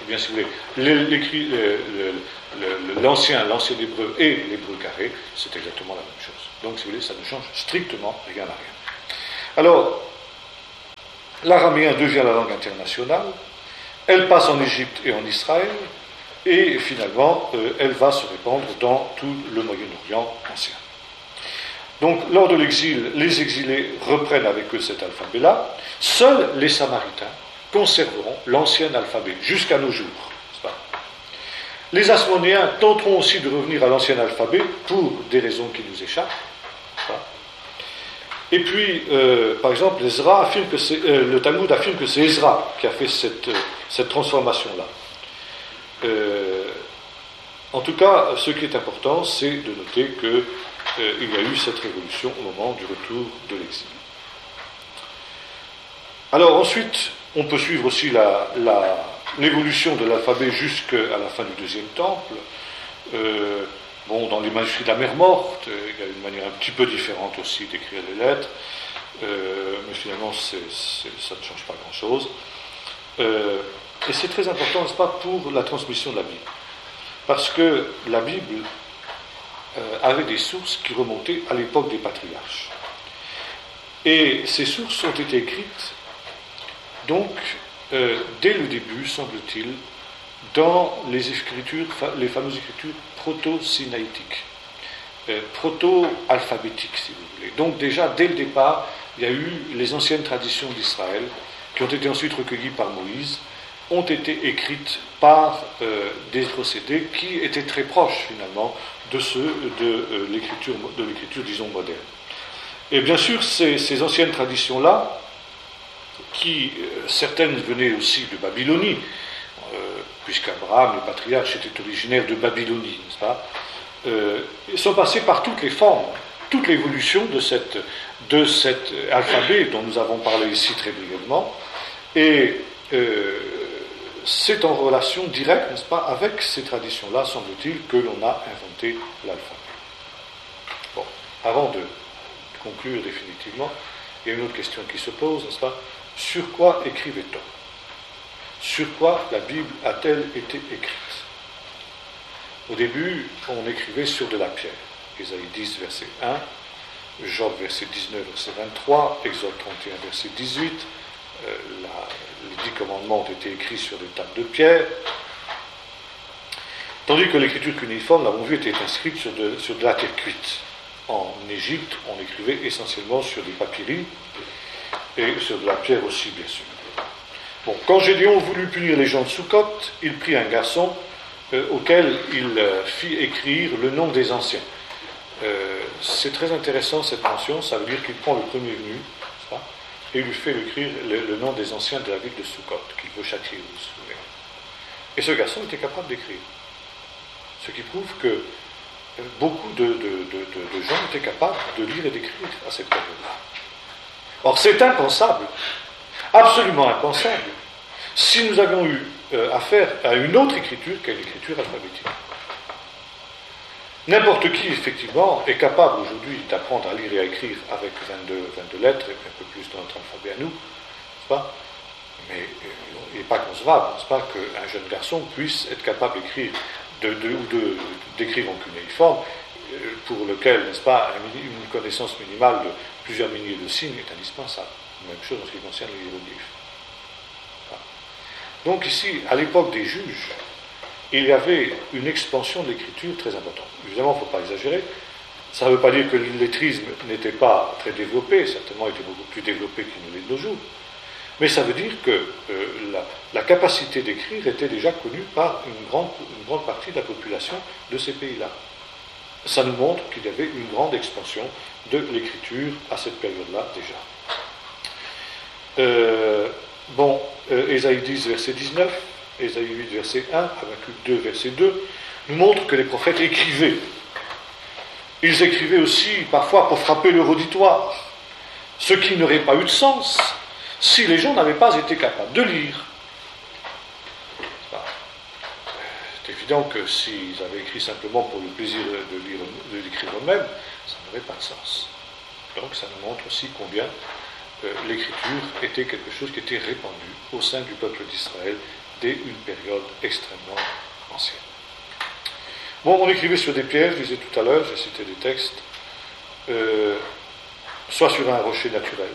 Eh bien, si vous voulez, l'écrit, le, le, le, l'ancien, l'ancien hébreu et l'hébreu carré, c'est exactement la même chose. Donc, si vous voulez, ça ne change strictement rien à rien. Alors, l'araméen devient la langue internationale, elle passe en Égypte et en Israël, et finalement, euh, elle va se répandre dans tout le Moyen-Orient ancien. Donc, lors de l'exil, les exilés reprennent avec eux cet alphabet-là. Seuls les Samaritains conserveront l'ancien alphabet jusqu'à nos jours. N'est-ce pas ? Les Asmonéens tenteront aussi de revenir à l'ancien alphabet pour des raisons qui nous échappent. N'est-ce pas ? Et puis, euh, par exemple, Ezra affirme que c'est, euh, le Talmud affirme que c'est Ezra qui a fait cette, euh, cette transformation-là. Euh, en tout cas, ce qui est important, c'est de noter qu'il euh, y a eu cette révolution au moment du retour de l'exil. Alors ensuite, on peut suivre aussi la, la, l'évolution de l'alphabet jusqu'à la fin du deuxième temple. Euh, bon, dans les manuscrits de la mer Morte, euh, il y a une manière un petit peu différente aussi d'écrire les lettres, euh, mais finalement, c'est, c'est, ça ne change pas grand-chose. Euh, et c'est très important, n'est-ce pas, pour la transmission de la Bible. Parce que la Bible euh, avait des sources qui remontaient à l'époque des patriarches. Et ces sources ont été écrites, donc, euh, dès le début, semble-t-il, dans les écritures, les fameuses écritures proto-sinaïtiques, euh, proto-alphabétiques, si vous voulez. Donc déjà, dès le départ, il y a eu les anciennes traditions d'Israël, qui ont été ensuite recueillies par Moïse, ont été écrites par euh, des procédés qui étaient très proches, finalement, de ceux de, euh, l'écriture, de l'écriture, disons, moderne. Et bien sûr, ces, ces anciennes traditions-là, qui, euh, certaines venaient aussi de Babylonie, euh, puisqu'Abraham, le patriarche, était originaire de Babylonie, n'est-ce pas, euh, sont passées par toutes les formes, toute l'évolution de, cette, de cet alphabet dont nous avons parlé ici très brièvement, et euh, c'est en relation directe, n'est-ce pas, avec ces traditions-là, semble-t-il, que l'on a inventé l'alphabet. Bon, avant de conclure définitivement, il y a une autre question qui se pose, n'est-ce pas? Sur quoi écrivait-on? Sur quoi la Bible a-t-elle été écrite? Au début, on écrivait sur de la pierre. Ésaïe dix, verset un, Job, verset dix-neuf, verset vingt-trois, Exode trente et un, verset dix-huit, euh, la, les dix commandements ont été écrits sur des tables de pierre, tandis que l'écriture cunéiforme, l'avons vu, était inscrite sur de, sur de la terre cuite. En Égypte, on écrivait essentiellement sur des papyri, et sur de la pierre aussi, bien sûr. Bon, quand Gédéon voulut punir les gens de Sukkot, il prit un garçon euh, auquel il euh, fit écrire le nom des anciens. Euh, c'est très intéressant cette mention, ça veut dire qu'il prend le premier venu, ça, et il lui fait écrire le, le nom des anciens de la ville de Sukkot, qu'il veut châtier, vous vous souvenez. Et ce garçon était capable d'écrire. Ce qui prouve que euh, beaucoup de, de, de, de, de gens étaient capables de lire et d'écrire à cette période-là. Or, c'est impensable, absolument impensable, si nous avions eu euh, affaire à une autre écriture qu'à l'écriture alphabétique. N'importe qui, effectivement, est capable aujourd'hui d'apprendre à lire et à écrire avec vingt-deux, vingt-deux lettres, et un peu plus dans notre alphabet à nous, n'est-ce pas? Mais euh, il n'est pas concevable, n'est-ce pas, qu'un jeune garçon puisse être capable d'écrire de, de, ou de, d'écrire en cunéiforme, euh, pour lequel, n'est-ce pas, une connaissance minimale de plusieurs milliers de signes est indispensable. Même chose en ce qui concerne les hiéroglyphes. Donc ici, à l'époque des juges, il y avait une expansion de l'écriture très importante. Évidemment, il ne faut pas exagérer. Ça ne veut pas dire que l'illettrisme n'était pas très développé, certainement était beaucoup plus développé qu'il ne l'est de nos jours. Mais ça veut dire que euh, la, la capacité d'écrire était déjà connue par une grande, une grande partie de la population de ces pays-là. Ça nous montre qu'il y avait une grande expansion de l'écriture à cette période-là déjà. Euh, bon, euh, Ésaïe dix, verset dix-neuf, Ésaïe huit, verset un, Habakkuk deux, verset deux, nous montrent que les prophètes écrivaient. Ils écrivaient aussi parfois pour frapper leur auditoire, ce qui n'aurait pas eu de sens si les gens n'avaient pas été capables de lire. C'est évident que s'ils avaient écrit simplement pour le plaisir de, lire, de l'écrire eux-mêmes, ça n'aurait pas de sens. Donc ça nous montre aussi combien euh, l'écriture était quelque chose qui était répandu au sein du peuple d'Israël dès une période extrêmement ancienne. Bon, on écrivait sur des pierres, je disais tout à l'heure, j'ai cité des textes, euh, soit sur un rocher naturel,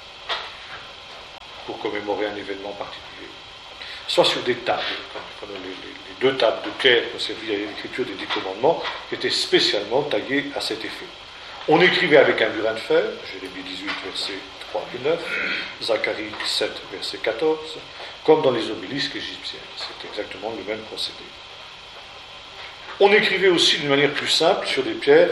pour commémorer un événement particulier, soit sur des tables, comme les, les, les deux tables de pierre qui ont servi à l'écriture des dix commandements, qui étaient spécialement taillées à cet effet. On écrivait avec un burin de fer, Jérémie dix-huit, versets trois et neuf, Zacharie sept, verset quatorze, comme dans les obélisques égyptiens. C'est exactement le même procédé. On écrivait aussi d'une manière plus simple sur des pierres,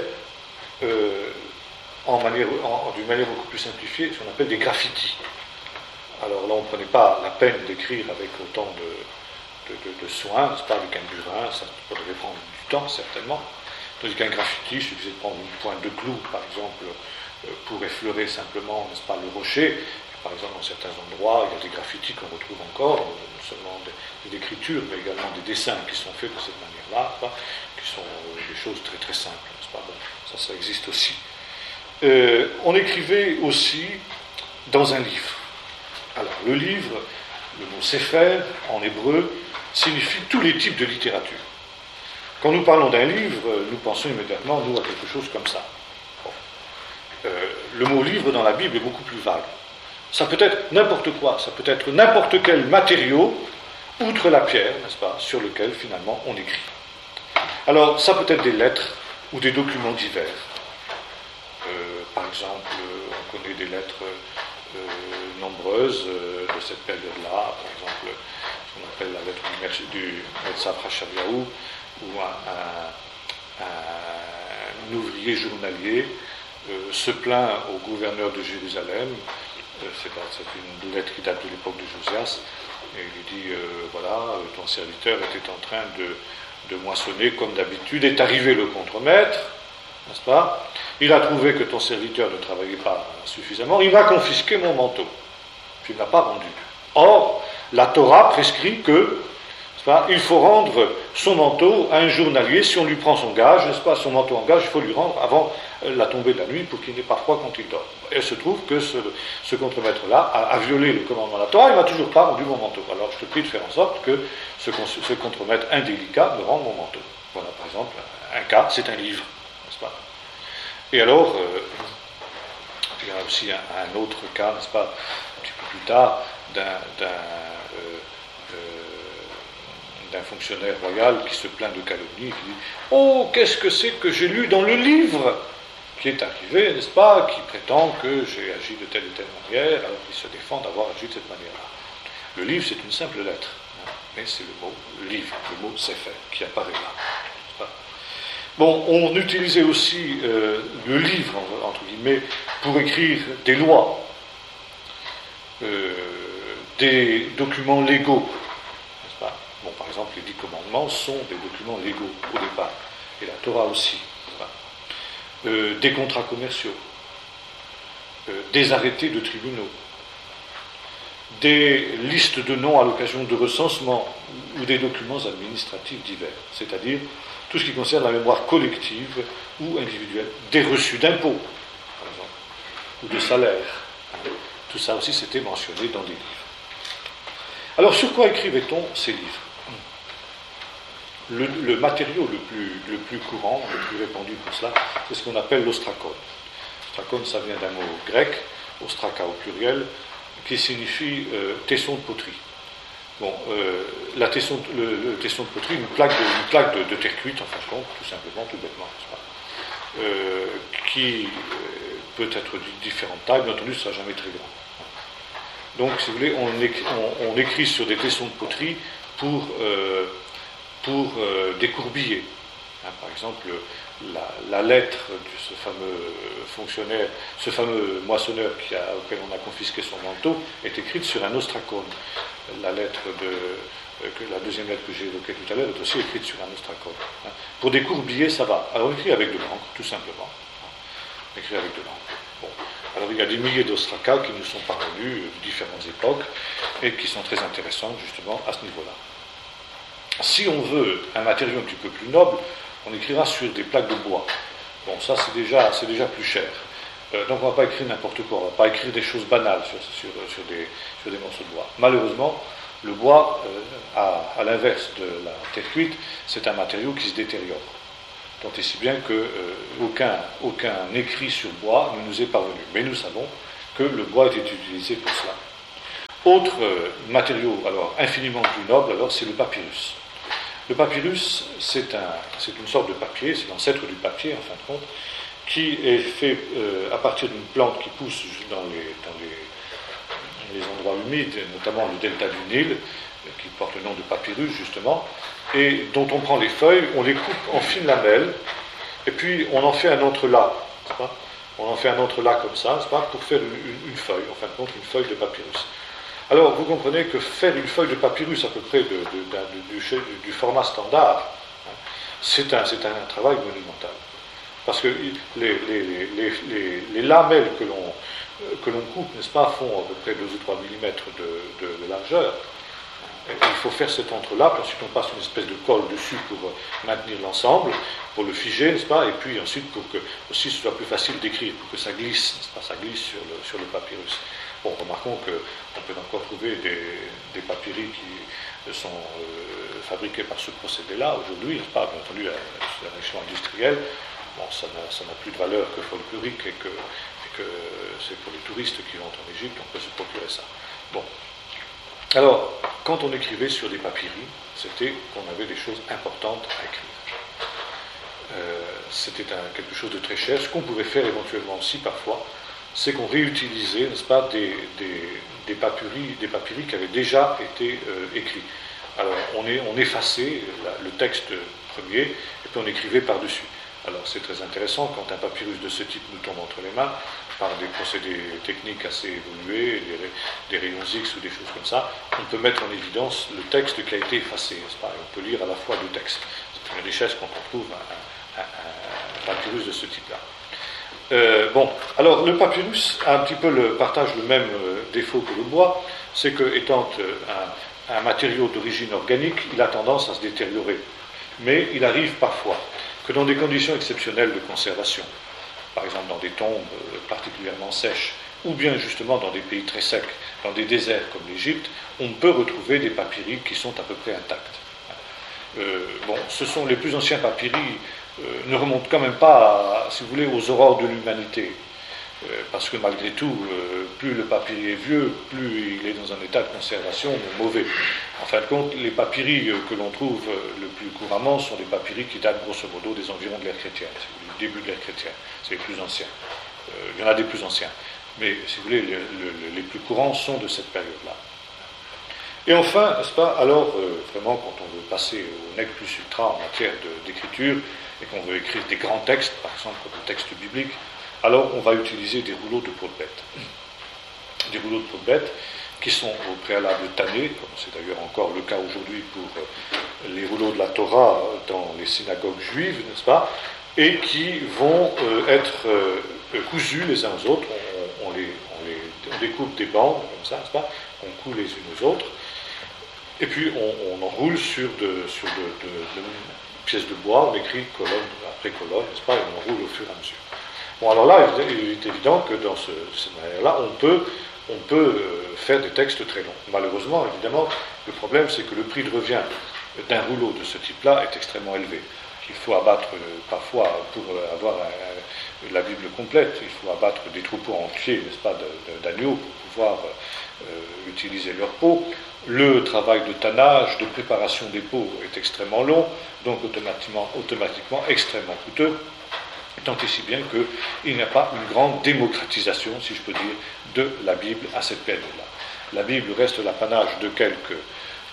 euh, en manière, en, d'une manière beaucoup plus simplifiée, ce qu'on appelle des graffitis. Alors là, on ne prenait pas la peine d'écrire avec autant de, de, de, de soin, c'est pas avec un burin, ça devait prendre du temps certainement. Tandis qu'un graffiti, il suffisait de prendre une pointe de clou, par exemple, euh, pour effleurer simplement, n'est-ce pas, le rocher. Par exemple, dans certains endroits, il y a des graffitis qu'on retrouve encore, non seulement des, des écritures, mais également des dessins qui sont faits de cette manière-là, qui sont euh, des choses très très simples, n'est-ce pas ? Bon, ça, ça existe aussi. Euh, on écrivait aussi dans un livre. Alors, le livre, le mot Sefer, en hébreu, signifie tous les types de littérature. Quand nous parlons d'un livre, nous pensons immédiatement, nous, à quelque chose comme ça. Bon. Euh, le mot livre dans la Bible est beaucoup plus vague. Ça peut être n'importe quoi, ça peut être n'importe quel matériau, outre la pierre, n'est-ce pas, sur lequel finalement on écrit. Alors, ça peut être des lettres ou des documents divers. Euh, par exemple, on connaît des lettres euh, nombreuses euh, de cette période-là, par exemple, ce qu'on appelle la lettre du Metzav Hashaviahu, où un, un, un ouvrier journalier euh, se plaint au gouverneur de Jérusalem. Euh, c'est, c'est une lettre qui date de l'époque de Josias, et il lui dit, euh, voilà, ton serviteur était en train de, de moissonner comme d'habitude, est arrivé le contremaître, n'est-ce pas ? Il a trouvé que ton serviteur ne travaillait pas suffisamment, il m'a confisqué mon manteau. Tu ne l'as pas rendu. Or, la Torah prescrit que il faut rendre son manteau à un journalier si on lui prend son gage, n'est-ce pas, son manteau en gage, il faut lui rendre avant la tombée de la nuit pour qu'il n'ait pas froid quand il dort. Et il se trouve que ce, ce contremaître-là a, a violé le commandement de la Torah, il ne m'a toujours pas rendu mon manteau. Alors je te prie de faire en sorte que ce, ce contremaître indélicat me rende mon manteau. Voilà, par exemple, un cas, c'est un livre, n'est-ce pas ? Et alors, euh, il y a aussi un, un autre cas, n'est-ce pas, un petit peu plus tard, d'un... d'un euh, d'un fonctionnaire royal qui se plaint de calomnie, qui dit « Oh, qu'est-ce que c'est que j'ai lu dans le livre ?» qui est arrivé, n'est-ce pas, qui prétend que j'ai agi de telle ou telle manière, alors qu'il se défend d'avoir agi de cette manière-là. Le livre, c'est une simple lettre, hein, mais c'est le mot « livre », le mot « sefer » qui apparaît là. N'est-ce pas ? Bon, on utilisait aussi euh, le livre, entre guillemets, pour écrire des lois, euh, des documents légaux. Bon, par exemple, les dix commandements sont des documents légaux au départ, et la Torah aussi. Euh, des contrats commerciaux, euh, des arrêtés de tribunaux, des listes de noms à l'occasion de recensement ou des documents administratifs divers, c'est-à-dire tout ce qui concerne la mémoire collective ou individuelle, des reçus d'impôts, par exemple, ou de salaires. Tout ça aussi, c'était mentionné dans des livres. Alors, sur quoi écrivait-on ces livres ? Le, le matériau le plus, le plus courant, le plus répandu pour cela, c'est ce qu'on appelle l'ostrakon. Ostrakon, ça vient d'un mot grec, ostraka au pluriel, qui signifie euh, tesson de poterie. Bon, euh, la tesson, le, le tesson de poterie, une plaque de, une plaque de, de terre cuite, en fin de compte, tout simplement, tout bêtement, n'est-ce pas, euh, qui euh, peut être de différentes tailles, bien entendu, ce ne sera jamais très grand. Donc, si vous voulez, on écrit, on, on écrit sur des tessons de poterie pour... Euh, pour euh, des courbillés. Hein, par exemple, la, la lettre de ce fameux fonctionnaire, ce fameux moissonneur qui a, auquel on a confisqué son manteau, est écrite sur un ostrakon. La lettre de, euh, que, la deuxième lettre que j'ai évoquée tout à l'heure est aussi écrite sur un ostrakon. Hein. Pour des courbillés, ça va. Alors, on écrit avec de l'encre, tout simplement. Hein. Écrit avec de l'encre. Bon. Alors, il y a des milliers d'ostrakas qui nous sont parvenus de différentes époques et qui sont très intéressantes, justement, à ce niveau-là. Si on veut un matériau un petit peu plus noble, on écrira sur des plaques de bois. Bon, ça c'est déjà, c'est déjà plus cher. Euh, donc on ne va pas écrire n'importe quoi, on ne va pas écrire des choses banales sur, sur, sur, des, sur des morceaux de bois. Malheureusement, Le bois, euh, à, à l'inverse de la terre cuite, c'est un matériau qui se détériore. Tant et si bien qu'aucun euh, aucun, aucun écrit sur bois ne nous est parvenu. Mais nous savons que le bois était utilisé pour cela. Autre euh, matériau, alors infiniment plus noble, alors c'est le papyrus. Le papyrus, c'est un, c'est une sorte de papier, c'est l'ancêtre du papier en fin de compte, qui est fait euh, à partir d'une plante qui pousse dans les, dans les, les endroits humides, notamment le delta du Nil, qui porte le nom de papyrus justement, et dont on prend les feuilles, on les coupe en fines lamelles, et puis on en fait un entrelac, n'est-ce pas ? On en fait un entrelac comme ça, n'est-ce pas, pour faire une, une feuille, en fin de compte une feuille de papyrus. Alors vous comprenez que faire une feuille de papyrus à peu près de, de, de, du, du, du format standard, hein, c'est, un, c'est un travail monumental. Parce que les, les, les, les, les lamelles que l'on, que l'on coupe, n'est-ce pas, font à peu près deux ou trois millimètres de, de, de largeur. Il faut faire cet entre-là, puis ensuite on passe une espèce de colle dessus pour maintenir l'ensemble, pour le figer, n'est-ce pas, et puis ensuite pour que aussi ce soit plus facile d'écrire, pour que ça glisse, n'est-ce pas, ça glisse sur le, sur le papyrus. Bon, remarquons qu'on peut encore trouver des, des papyrus qui sont euh, fabriqués par ce procédé-là aujourd'hui, n'est-ce pas, bien entendu, à l'échelon industriel. Bon, ça n'a, ça n'a plus de valeur que folklorique et que, et que c'est pour les touristes qui vont en Égypte, on peut se procurer ça. Bon. Alors, quand on écrivait sur des papyrus, c'était qu'on avait des choses importantes à écrire. Euh, c'était un, quelque chose de très cher. Ce qu'on pouvait faire éventuellement aussi parfois, c'est qu'on réutilisait, n'est-ce pas, des, des, des, papyrus, des papyrus qui avaient déjà été euh, écrits. Alors, on, est, on effaçait la, le texte premier, et puis on écrivait par-dessus. Alors, c'est très intéressant quand un papyrus de ce type nous tombe entre les mains, par des procédés techniques assez évolués, des, des rayons X ou des choses comme ça, on peut mettre en évidence le texte qui a été effacé, n'est-ce pas ? Et on peut lire à la fois le texte. C'est une richesse quand on trouve un, un, un papyrus de ce type-là. Euh, bon, alors le papyrus a un petit peu le, partage le même euh, défaut que le bois, c'est que, étant euh, un, un matériau d'origine organique, il a tendance à se détériorer. Mais il arrive parfois que dans des conditions exceptionnelles de conservation, par exemple dans des tombes particulièrement sèches, ou bien justement dans des pays très secs, dans des déserts comme l'Égypte, on peut retrouver des papyrus qui sont à peu près intacts. Euh, bon, ce sont les plus anciens papyrus, euh, ne remontent quand même pas, à, si vous voulez, aux aurores de l'humanité, euh, parce que malgré tout, euh, plus le papyrus est vieux, plus il est dans un état de conservation mauvais. En fin de compte, les papyrus que l'on trouve le plus couramment sont des papyrus qui datent grosso modo des environs de l'ère chrétienne, du début de l'ère chrétienne. C'est les plus anciens. Euh, il y en a des plus anciens. Mais, si vous voulez, le, le, les plus courants sont de cette période-là. Et enfin, n'est-ce pas, alors, euh, vraiment, quand on veut passer au nec plus ultra en matière de, d'écriture, et qu'on veut écrire des grands textes, par exemple, comme le texte biblique, alors on va utiliser des rouleaux de peau de bête. Des rouleaux de peau de bête qui sont au préalable tannés, comme c'est d'ailleurs encore le cas aujourd'hui pour les rouleaux de la Torah dans les synagogues juives, n'est-ce pas, et qui vont euh, être euh, cousus les uns aux autres. On, on, les, on, les, on découpe des bandes, comme ça, n'est-ce pas, on coud les unes aux autres, et puis on, on enroule sur, de, sur de, de, de pièces de bois, on écrit colonne après colonne, n'est-ce pas, et on enroule au fur et à mesure. Bon, alors là, il est évident que dans ce, cette manière-là, on peut, on peut euh, faire des textes très longs. Malheureusement, évidemment, le problème, c'est que le prix de revient d'un rouleau de ce type-là est extrêmement élevé. Il faut abattre, euh, parfois, pour euh, avoir un, la Bible complète, il faut abattre des troupeaux entiers, n'est-ce pas, de, de, d'agneaux pour pouvoir euh, utiliser leur peau. Le travail de tannage, de préparation des peaux est extrêmement long, donc automatiquement, automatiquement extrêmement coûteux. Tant et si bien qu'il n'y a pas une grande démocratisation, si je peux dire, de la Bible à cette période-là. La Bible reste l'apanage de quelques, euh,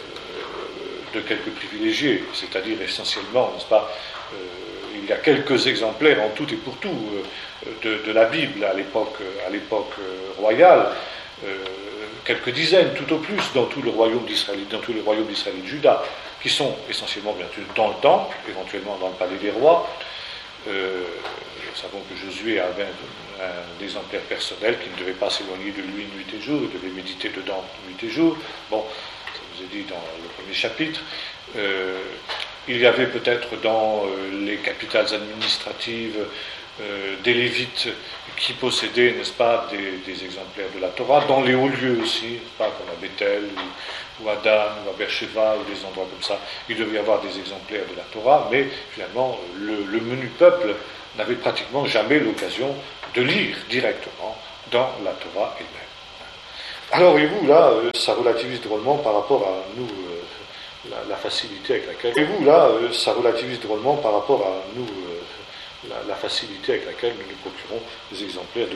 de quelques privilégiés, c'est-à-dire essentiellement, n'est-ce pas, euh, il y a quelques exemplaires en tout et pour tout euh, de, de la Bible à l'époque, à l'époque euh, royale, euh, quelques dizaines tout au plus dans tout le royaume d'Israël, dans tous les royaumes d'Israël et de Juda, qui sont essentiellement bien sûr dans le temple, éventuellement dans le palais des rois. Euh, nous savons que Josué avait un, un exemplaire personnel qui ne devait pas s'éloigner de lui nuit et jour, il devait méditer dedans nuit et jour. Bon, ça vous est dit dans le premier chapitre. Euh, il y avait peut-être dans euh, les capitales administratives euh, des Lévites qui possédaient, n'est-ce pas, des, des exemplaires de la Torah, dans les hauts lieux aussi, n'est-ce pas, comme à Bethel, ou, ou à Dan, ou à Beersheba, ou des endroits comme ça, il devait y avoir des exemplaires de la Torah, mais finalement, le, le menu peuple n'avait pratiquement jamais l'occasion de lire directement dans la Torah elle-même. Alors, voyez-vous, là, euh, ça relativise drôlement par rapport à nous, euh, la, la facilité avec laquelle... Voyez-vous, là, euh, ça relativise drôlement par rapport à nous, euh, la, la facilité avec laquelle nous nous procurons des exemplaires de